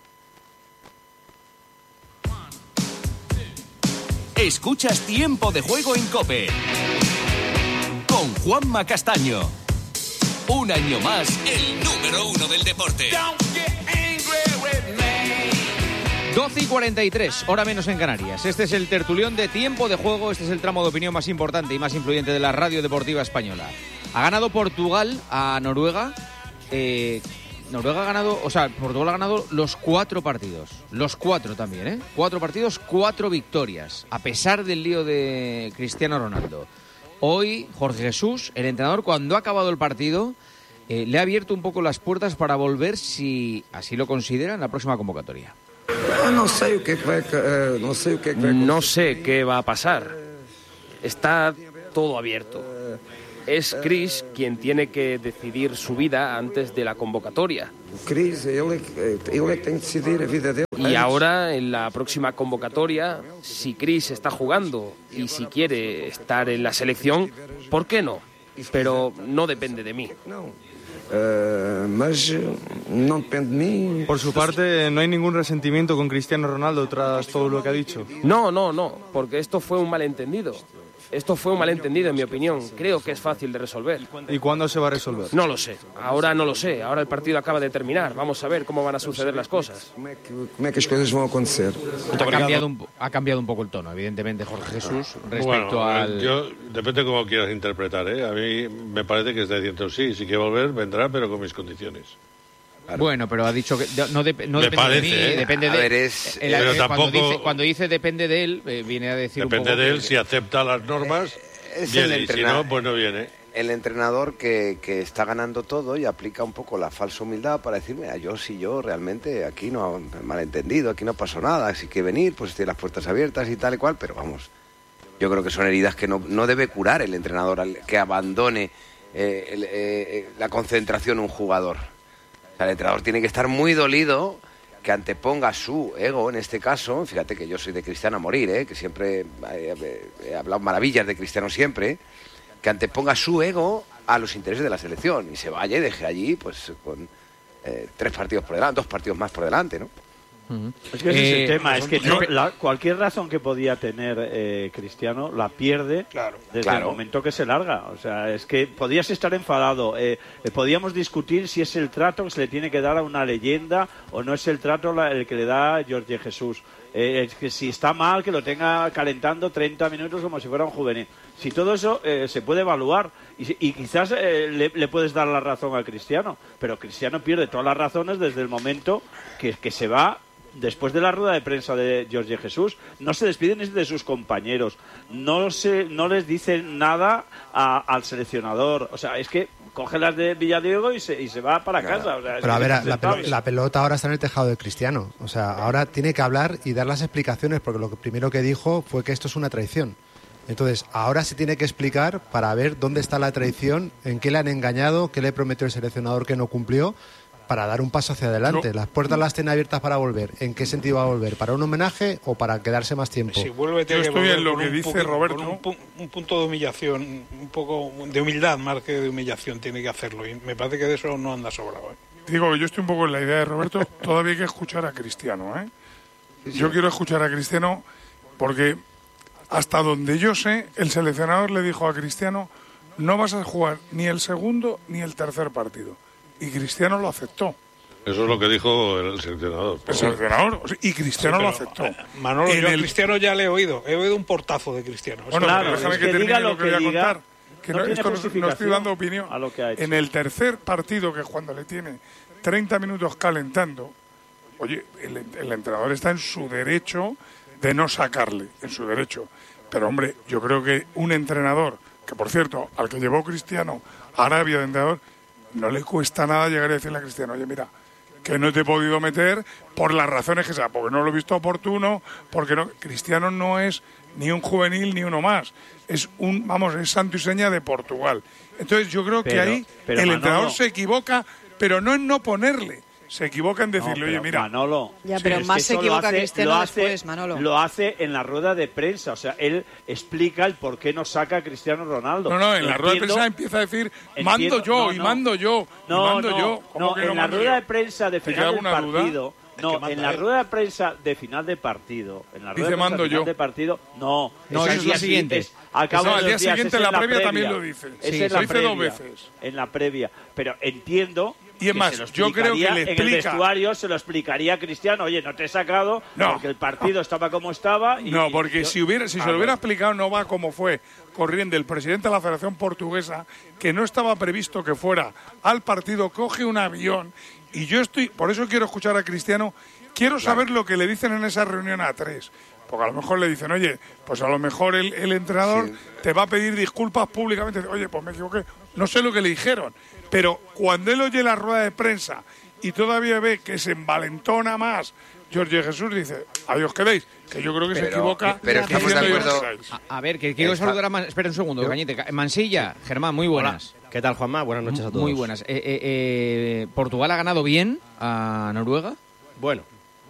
Escuchas Tiempo de Juego en COPE con Juanma Castaño. Un año más, el número 1 del deporte. 12:43, hora menos en Canarias. Este es el tertulión de Tiempo de Juego. Este es el tramo de opinión más importante y más influyente de la radio deportiva española. Ha ganado Portugal a Noruega. Portugal ha ganado los 4 partidos. Los 4 también, ¿eh? 4 partidos, 4 victorias. A pesar del lío de Cristiano Ronaldo. Hoy, Jorge Jesús, el entrenador, cuando ha acabado el partido, le ha abierto un poco las puertas para volver, si así lo considera, en la próxima convocatoria. No sé qué va a pasar. Está todo abierto. Es Chris quien tiene que decidir su vida antes de la convocatoria. Y ahora, en la próxima convocatoria, si Chris está jugando y si quiere estar en la selección, ¿por qué no? Pero no depende de mí. Por su parte, ¿no hay ningún resentimiento con Cristiano Ronaldo tras todo lo que ha dicho? No, porque esto fue un malentendido. Esto fue un malentendido, en mi opinión. Creo que es fácil de resolver. ¿Y cuándo se va a resolver? No lo sé. Ahora no lo sé. Ahora el partido acaba de terminar. Vamos a ver cómo van a suceder las cosas. Ha cambiado un poco el tono, evidentemente, Jorge Jesús, respecto al... Depende cómo quieras interpretar, ¿eh? A mí me parece que está diciendo sí, si quiere volver, vendrá, pero con mis condiciones. Claro. Bueno, pero ha dicho que no depende parece, de mí, ¿eh? depende de él. Pero tampoco... Cuando dice depende de él, viene a decir depende un poco de él, si acepta las normas, viene, y si no, pues no viene. El entrenador que está ganando todo y aplica un poco la falsa humildad para decir, mira, yo realmente aquí no he malentendido, aquí no pasó nada, así que venir, pues estoy las puertas abiertas y tal y cual, pero vamos, yo creo que son heridas que no debe curar el entrenador que abandone la concentración un jugador. El entrenador tiene que estar muy dolido, que anteponga su ego, en este caso. Fíjate que yo soy de Cristiano a morir, que siempre he hablado maravillas de Cristiano siempre, que anteponga su ego a los intereses de la selección y se vaya y deje allí pues con 3 partidos por delante, 2 partidos más por delante, ¿no? Es que ese es el tema, es que cualquier razón que podía tener Cristiano la pierde desde el momento que se larga. O sea, es que podías estar enfadado, podíamos discutir si es el trato que se le tiene que dar a una leyenda o no es el trato el que le da Jorge Jesús. Es que si está mal, que lo tenga calentando 30 minutos como si fuera un juvenil. Si todo eso se puede evaluar y quizás le puedes dar la razón a Cristiano, pero Cristiano pierde todas las razones desde el momento que se va. Después de la rueda de prensa de Jorge Jesús, no se despiden ni de sus compañeros, no les dicen nada al seleccionador. O sea, es que coge las de Villadiego y se va para casa. O sea, pero a ver, la pelota ahora está en el tejado de Cristiano. O sea, ahora tiene que hablar y dar las explicaciones, porque lo primero que dijo fue que esto es una traición. Entonces, ahora se tiene que explicar para ver dónde está la traición, en qué le han engañado, qué le prometió el seleccionador que no cumplió, para dar un paso hacia adelante. Las puertas las tiene abiertas para volver. ¿En qué sentido va a volver? ¿Para un homenaje o para quedarse más tiempo? Si vuelve, tiene que volver en lo que dice Roberto. Un punto de humillación, un poco de humildad más que de humillación tiene que hacerlo. Y me parece que de eso no anda sobrado. Digo, yo estoy un poco en la idea de Roberto. Todavía hay que escuchar a Cristiano, Yo quiero escuchar a Cristiano porque hasta donde yo sé, el seleccionador le dijo a Cristiano: no vas a jugar ni el segundo ni el tercer partido. Y Cristiano lo aceptó. Eso es lo que dijo el seleccionador. El seleccionador, y Cristiano lo aceptó. Manolo, yo a Cristiano ya le he oído un portazo de Cristiano. Bueno, claro, déjame que termine lo que voy a contar. que no estoy dando opinión. A lo que ha hecho. En el tercer partido, que es cuando le tiene 30 minutos calentando, oye, el entrenador está en su derecho de no sacarle, en su derecho. Pero, hombre, yo creo que un entrenador, que por cierto, al que llevó Cristiano a Arabia de entrenador, no le cuesta nada llegar y decirle a Cristiano, oye, mira, que no te he podido meter por las razones que sea, porque no lo he visto oportuno, porque no. Cristiano no es ni un juvenil ni uno más, es es santo y seña de Portugal. Entonces yo creo que ahí el entrenador se equivoca, pero no en no ponerle, se equivoca en decirle, oye, mira, Manolo, ya, pero más se equivoca Cristiano después, Manolo. Lo hace en la rueda de prensa, o sea, él explica el por qué no saca a Cristiano Ronaldo. No, en la rueda de prensa empieza a decir, mando yo. En la rueda de prensa de final del partido, en la rueda de prensa de final de partido, dice mando yo. No, es la siguiente. Al día siguiente en la previa también lo dice. Lo dice 2 veces. En la previa, pero entiendo. Y es más, yo creo que le explica. En el vestuario se lo explicaría a Cristiano, oye, no te he sacado porque el partido estaba como estaba. Porque si se lo hubiera explicado, no va como fue corriendo el presidente de la Federación Portuguesa, que no estaba previsto que fuera al partido, coge un avión, y por eso quiero escuchar a Cristiano, quiero saber lo que le dicen en esa reunión a 3. Porque a lo mejor le dicen, oye, pues a lo mejor el entrenador te va a pedir disculpas públicamente. Oye, pues me equivoqué. No sé lo que le dijeron. Pero cuando él oye la rueda de prensa y todavía ve que se envalentona más, Jorge Jesús dice, ahí os quedéis, que yo creo que se equivoca. Pero estamos de acuerdo. A ver, que quiero saludar a espera un segundo, Cañete. Mansilla, Germán, muy buenas. Hola. ¿Qué tal, Juanma? Buenas noches a todos. Muy buenas. ¿Portugal ha ganado bien a Noruega? Bueno.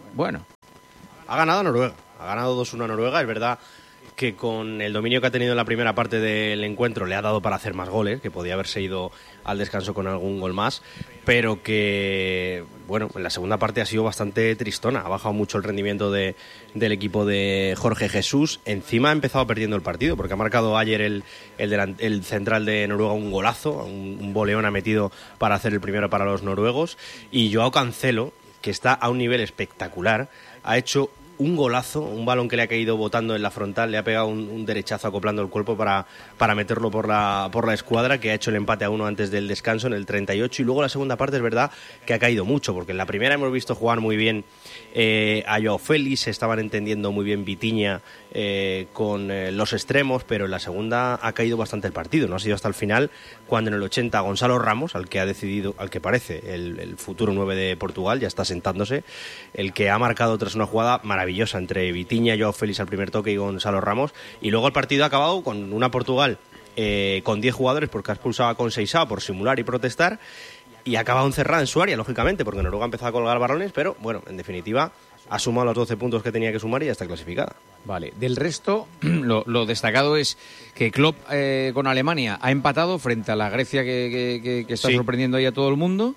Ha ganado a Noruega. Ha ganado 2-1 a Noruega. Es verdad que con el dominio que ha tenido en la primera parte del encuentro le ha dado para hacer más goles, que podía haberse ido al descanso con algún gol más, pero que, bueno, en la segunda parte ha sido bastante tristona. Ha bajado mucho el rendimiento del equipo de Jorge Jesús. Encima ha empezado perdiendo el partido, porque ha marcado ayer el central de Noruega un golazo, un voleón ha metido para hacer el primero para los noruegos, y Joao Cancelo, que está a un nivel espectacular, ha hecho un golazo, un balón que le ha caído botando en la frontal, le ha pegado un derechazo acoplando el cuerpo para meterlo por la escuadra, que ha hecho el empate a 1 antes del descanso en el 38, y luego la segunda parte es verdad que ha caído mucho, porque en la primera hemos visto jugar muy bien a Joao Félix, se estaban entendiendo muy bien Vitinha con los extremos, pero en la segunda ha caído bastante el partido, no ha sido hasta el final cuando en el 80 Gonzalo Ramos, al que parece el futuro 9 de Portugal, ya está sentándose, el que ha marcado tras una jugada maravillosa entre Vitinha, Joao Félix al primer toque y Gonzalo Ramos, y luego el partido ha acabado con una Portugal con 10 jugadores porque ha expulsado a Conceição por simular y protestar, y ha acabado encerrada en su área, lógicamente, porque Noruega ha empezado a colgar balones, pero bueno, en definitiva ha sumado los 12 puntos que tenía que sumar y ya está clasificada. Vale, del resto, lo destacado es que Klopp con Alemania ha empatado frente a la Grecia que está sorprendiendo ahí a todo el mundo,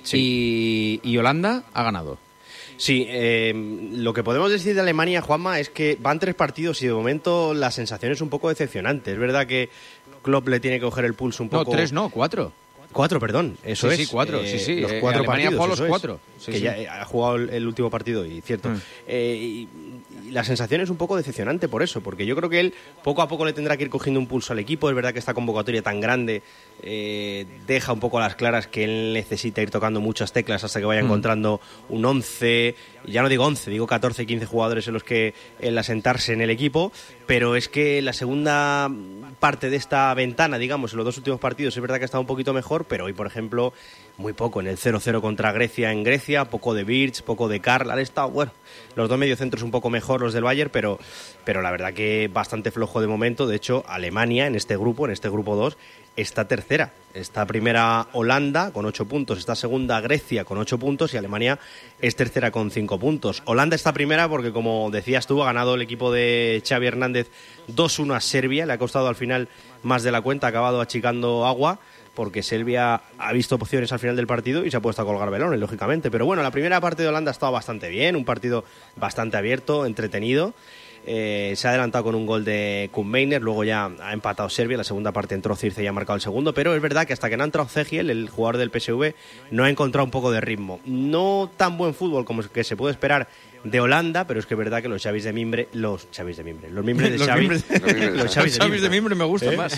y Holanda ha ganado. Sí, lo que podemos decir de Alemania, Juanma, es que van 3 partidos y de momento la sensación es un poco decepcionante. Es verdad que Klopp le tiene que coger el pulso un poco... No, 3 no, 4. 4, perdón, eso es. Sí, 4, sí. Los 4 Alemania partidos, jugó los 4. Sí, que ya ha jugado el último partido, y cierto. Y la sensación es un poco decepcionante por eso, porque yo creo que él poco a poco le tendrá que ir cogiendo un pulso al equipo. Es verdad que esta convocatoria tan grande deja un poco a las claras que él necesita ir tocando muchas teclas hasta que vaya encontrando un 11, ya no digo 11, digo 14, 15 jugadores en los que él asentarse en el equipo, pero es que la segunda parte de esta ventana, digamos, en los 2 últimos partidos es verdad que ha estado un poquito mejor, pero hoy, por ejemplo, muy poco. En el 0-0 contra Grecia en Grecia, poco de Birch, poco de Karl, han estado, bueno, los 2 mediocentros un poco mejor, los del Bayern, pero la verdad que bastante flojo de momento. De hecho, Alemania en este grupo 2, está tercera. Está primera Holanda con 8 puntos, está segunda Grecia con 8 puntos y Alemania es tercera con 5 puntos. Holanda está primera porque, como decías tú, ha ganado el equipo de Xavi Hernández 2-1 a Serbia. Le ha costado al final más de la cuenta, ha acabado achicando agua, porque Serbia ha visto opciones al final del partido y se ha puesto a colgar velones, lógicamente. Pero bueno, la primera parte de Holanda ha estado bastante bien, un partido bastante abierto, entretenido. Se ha adelantado con un gol de Koopmeiners, luego ya ha empatado Serbia, la segunda parte entró Circe y ha marcado el segundo, pero es verdad que hasta que no ha entrado Cegiel, el jugador del PSV, no ha encontrado un poco de ritmo. No tan buen fútbol como que se puede esperar de Holanda, pero es que es verdad que los mimbres de Xavi, los Xavis de Mimbre me gustan más.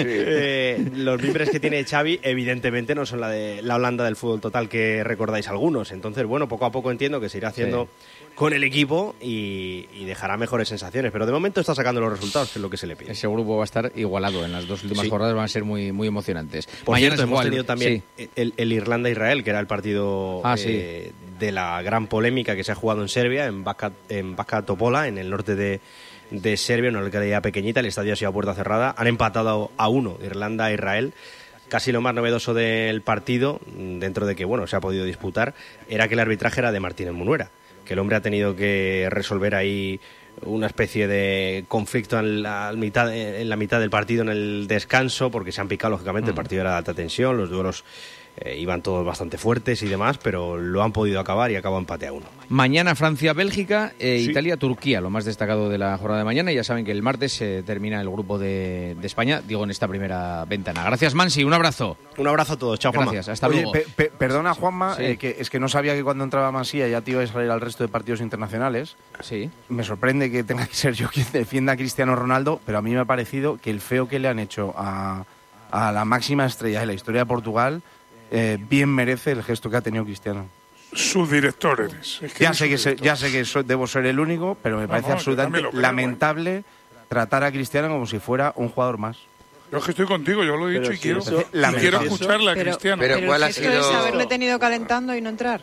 Los mimbres que tiene Xavi evidentemente no son la Holanda del fútbol total que recordáis algunos. Entonces, bueno, poco a poco entiendo que se irá haciendo con el equipo y dejará mejores sensaciones, pero de momento está sacando los resultados, que es lo que se le pide. Ese grupo va a estar igualado en las dos últimas jornadas, van a ser muy, muy emocionantes. Por cierto, hemos tenido también el Irlanda-Israel, que era el partido de la gran polémica que se ha jugado en Serbia, en Bačka Topola, en el norte de Serbia, una localidad pequeñita. El estadio ha sido a puerta cerrada. Han empatado a 1 Irlanda e Israel. Casi lo más novedoso del partido, dentro de que se ha podido disputar, era que el arbitraje era de Martínez Munuera, que el hombre ha tenido que resolver ahí una especie de conflicto en la mitad del partido, en el descanso, porque se han picado, lógicamente. El partido era de alta tensión, los duelos iban todos bastante fuertes y demás, pero lo han podido acabar y acabó empate a 1. Mañana Francia-Bélgica, Italia-Turquía, lo más destacado de la jornada de mañana. Y ya saben que el martes se termina el grupo de España, digo, en esta primera ventana. Gracias, Mansi, un abrazo. Un abrazo a todos, chao, Juanma. Gracias, hasta luego. Perdona, Juanma, que es que no sabía que cuando entraba Mansilla ya te iba a salir al resto de partidos internacionales. Sí. Me sorprende que tenga que ser yo quien defienda a Cristiano Ronaldo, pero a mí me ha parecido que el feo que le han hecho a la máxima estrella de la historia de Portugal bien merece el gesto que ha tenido Cristiano. Subdirector eres. Ya sé que debo ser el único, pero me parece absolutamente lamentable tratar a Cristiano como si fuera un jugador más. Yo es que estoy contigo, yo lo he dicho y quiero escucharle a Cristiano. Pero ¿cuál ha sido? Es haberle tenido calentando y no entrar.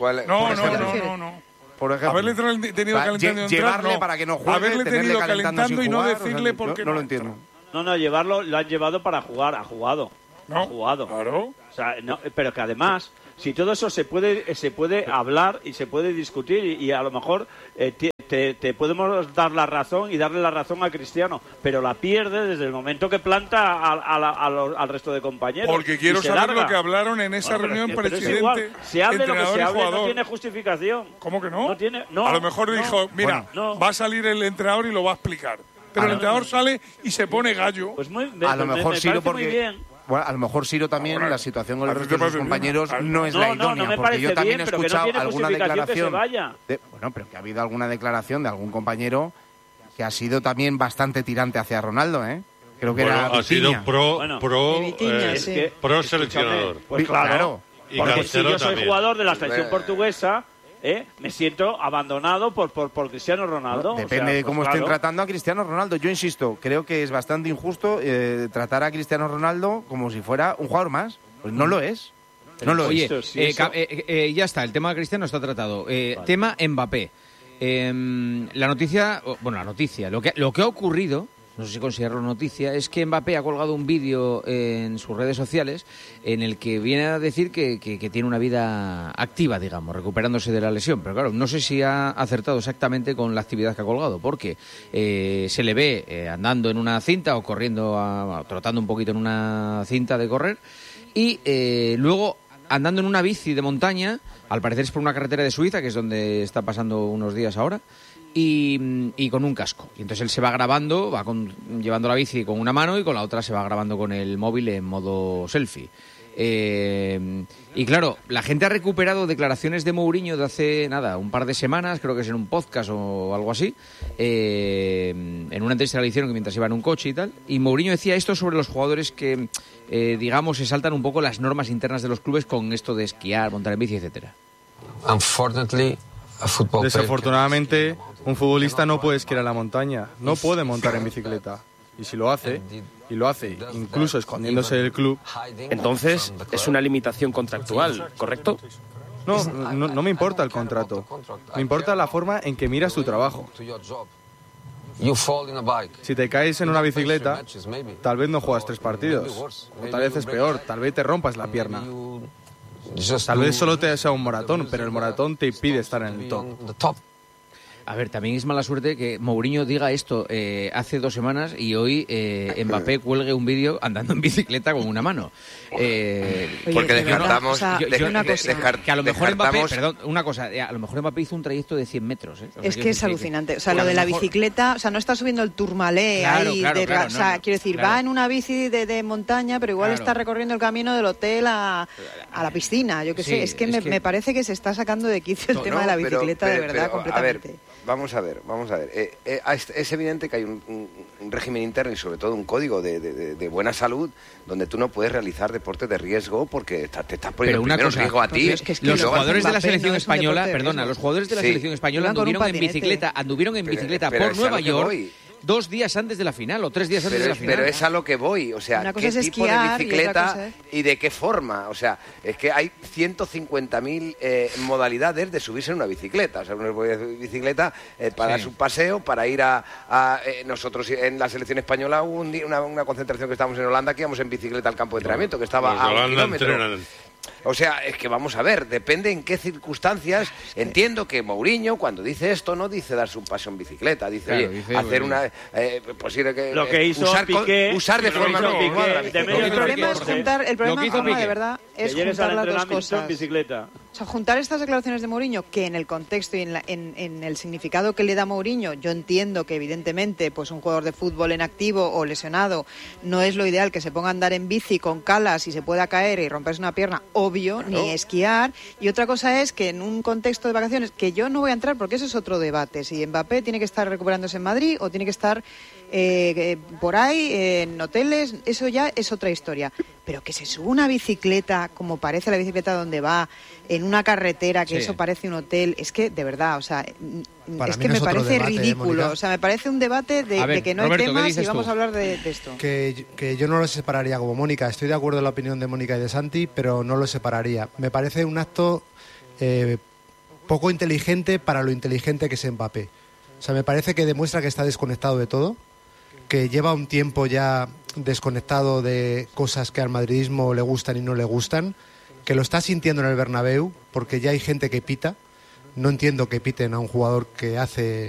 No. Por ejemplo, haberle tenido calentando y no entrar, llevarle para que no juegue, haberle tenido calentando y no decirle por qué no lo entiendo. No, llevarlo, lo han llevado para jugar, ha jugado. No, ha jugado. Claro. O sea, pero que además, si todo eso se puede hablar y se puede discutir y a lo mejor te podemos dar la razón y darle la razón a Cristiano, pero la pierde desde el momento que planta al resto de compañeros. Porque quiero saber lo que hablaron en esa reunión presidente, se hable lo que se hable, jugador. No tiene justificación. ¿Cómo que no? No, a lo mejor dijo, mira, va a salir el entrenador y lo va a explicar. Pero el entrenador sale y se pone gallo. Pues a lo mejor sí, porque... Bueno, a lo mejor Ciro también, la situación con el resto de sus compañeros no es la idónea, porque yo también he escuchado alguna declaración pero que ha habido alguna declaración de algún compañero que ha sido también bastante tirante hacia Ronaldo, creo que era ha sido pro seleccionador. Pues claro, y porque si yo soy también. Jugador de la selección portuguesa, me siento abandonado por Cristiano Ronaldo. Depende de cómo estén tratando a Cristiano Ronaldo. Yo insisto, creo que es bastante injusto tratar a Cristiano Ronaldo como si fuera un jugador más. Pues no lo es. No lo es. Ya está, el tema de Cristiano está tratado. Tema Mbappé. La noticia, lo que ha ocurrido, no sé si considerarlo noticia, es que Mbappé ha colgado un vídeo en sus redes sociales en el que viene a decir que tiene una vida activa, digamos, recuperándose de la lesión. Pero claro, no sé si ha acertado exactamente con la actividad que ha colgado, porque se le ve andando en una cinta o corriendo, trotando un poquito en una cinta de correr, y luego andando en una bici de montaña, al parecer es por una carretera de Suiza, que es donde está pasando unos días ahora, y con un casco. Y entonces él se va grabando, llevando la bici con una mano y con la otra se va grabando con el móvil en modo selfie. Y claro, la gente ha recuperado declaraciones de Mourinho de hace, un par de semanas, creo que es en un podcast o algo así, en una entrevista que le hicieron mientras iba en un coche y tal, y Mourinho decía esto sobre los jugadores que, digamos, se saltan un poco las normas internas de los clubes con esto de esquiar, montar en bici, etcétera. Desafortunadamente, un futbolista no puede esquiar a la montaña, no puede montar en bicicleta. Y si lo hace, incluso escondiéndose del club... Entonces, es una limitación contractual, ¿correcto? No me importa el contrato. Me importa la forma en que miras tu trabajo. Si te caes en una bicicleta, tal vez no juegas 3 partidos. O tal vez es peor, tal vez te rompas la pierna. Tal vez solo te sea un moratón, pero el moratón te impide estar en el top. A ver, también es mala suerte que Mourinho diga esto hace 2 semanas y hoy Mbappé cuelgue un vídeo andando en bicicleta con una mano. Porque descartamos... que a lo mejor Mbappé, perdón, una cosa, a lo mejor Mbappé hizo un trayecto de 100 metros. O sea, es que es alucinante. O sea, lo de la bicicleta, o sea, no está subiendo el Tourmalet ahí. O sea, quiero decir, va en una bici de montaña, pero igual está recorriendo el camino del hotel a la piscina. Yo qué sé, es que me parece que se está sacando de quicio el tema de la bicicleta, de verdad, completamente. A ver, vamos a ver. Es evidente que hay un régimen interno y sobre todo un código de buena salud donde tú no puedes realizar deportes de riesgo porque te estás poniendo en riesgo a ti. Los jugadores de la selección española, los jugadores de la selección española anduvieron en bicicleta por Nueva York 2 días antes de la final o 3 días antes de la final. Pero es a lo que voy, o sea, ¿qué tipo de bicicleta y de qué forma? O sea, es que hay 150.000 modalidades de subirse en una bicicleta. O sea, una bicicleta para dar su paseo, para ir nosotros en la selección española hubo una concentración que estábamos en Holanda que íbamos en bicicleta al campo de entrenamiento, que estaba a 1 kilómetro. O sea, es que vamos a ver, depende en qué circunstancias. Entiendo que Mourinho, cuando dice esto, no dice darse un paseo en bicicleta, dice, hacer una... lo que hizo usar de forma continuada. El problema es juntar, de verdad, es juntar las dos cosas. O sea, juntar estas declaraciones de Mourinho, que en el contexto y en el significado que le da Mourinho, yo entiendo que evidentemente pues un jugador de fútbol en activo o lesionado no es lo ideal que se ponga a andar en bici con calas y se pueda caer y romperse una pierna, obvio, ni esquiar. Y otra cosa es que en un contexto de vacaciones, que yo no voy a entrar porque eso es otro debate, si Mbappé tiene que estar recuperándose en Madrid o tiene que estar por ahí en hoteles, eso ya es otra historia. Pero que se suba una bicicleta como parece la bicicleta donde va, en una carretera, que eso parece un hotel, es que de verdad, o sea, es que me parece ridículo. O sea, me parece un debate de que no hay temas y vamos a hablar de esto. Que yo no lo separaría como Mónica. Estoy de acuerdo en la opinión de Mónica y de Santi, pero no lo separaría. Me parece un acto poco inteligente para lo inteligente que es Mbappé. O sea, me parece que demuestra que está desconectado de todo, que lleva un tiempo ya desconectado de cosas que al madridismo le gustan y no le gustan, que lo está sintiendo en el Bernabéu, porque ya hay gente que pita. No entiendo que piten a un jugador que hace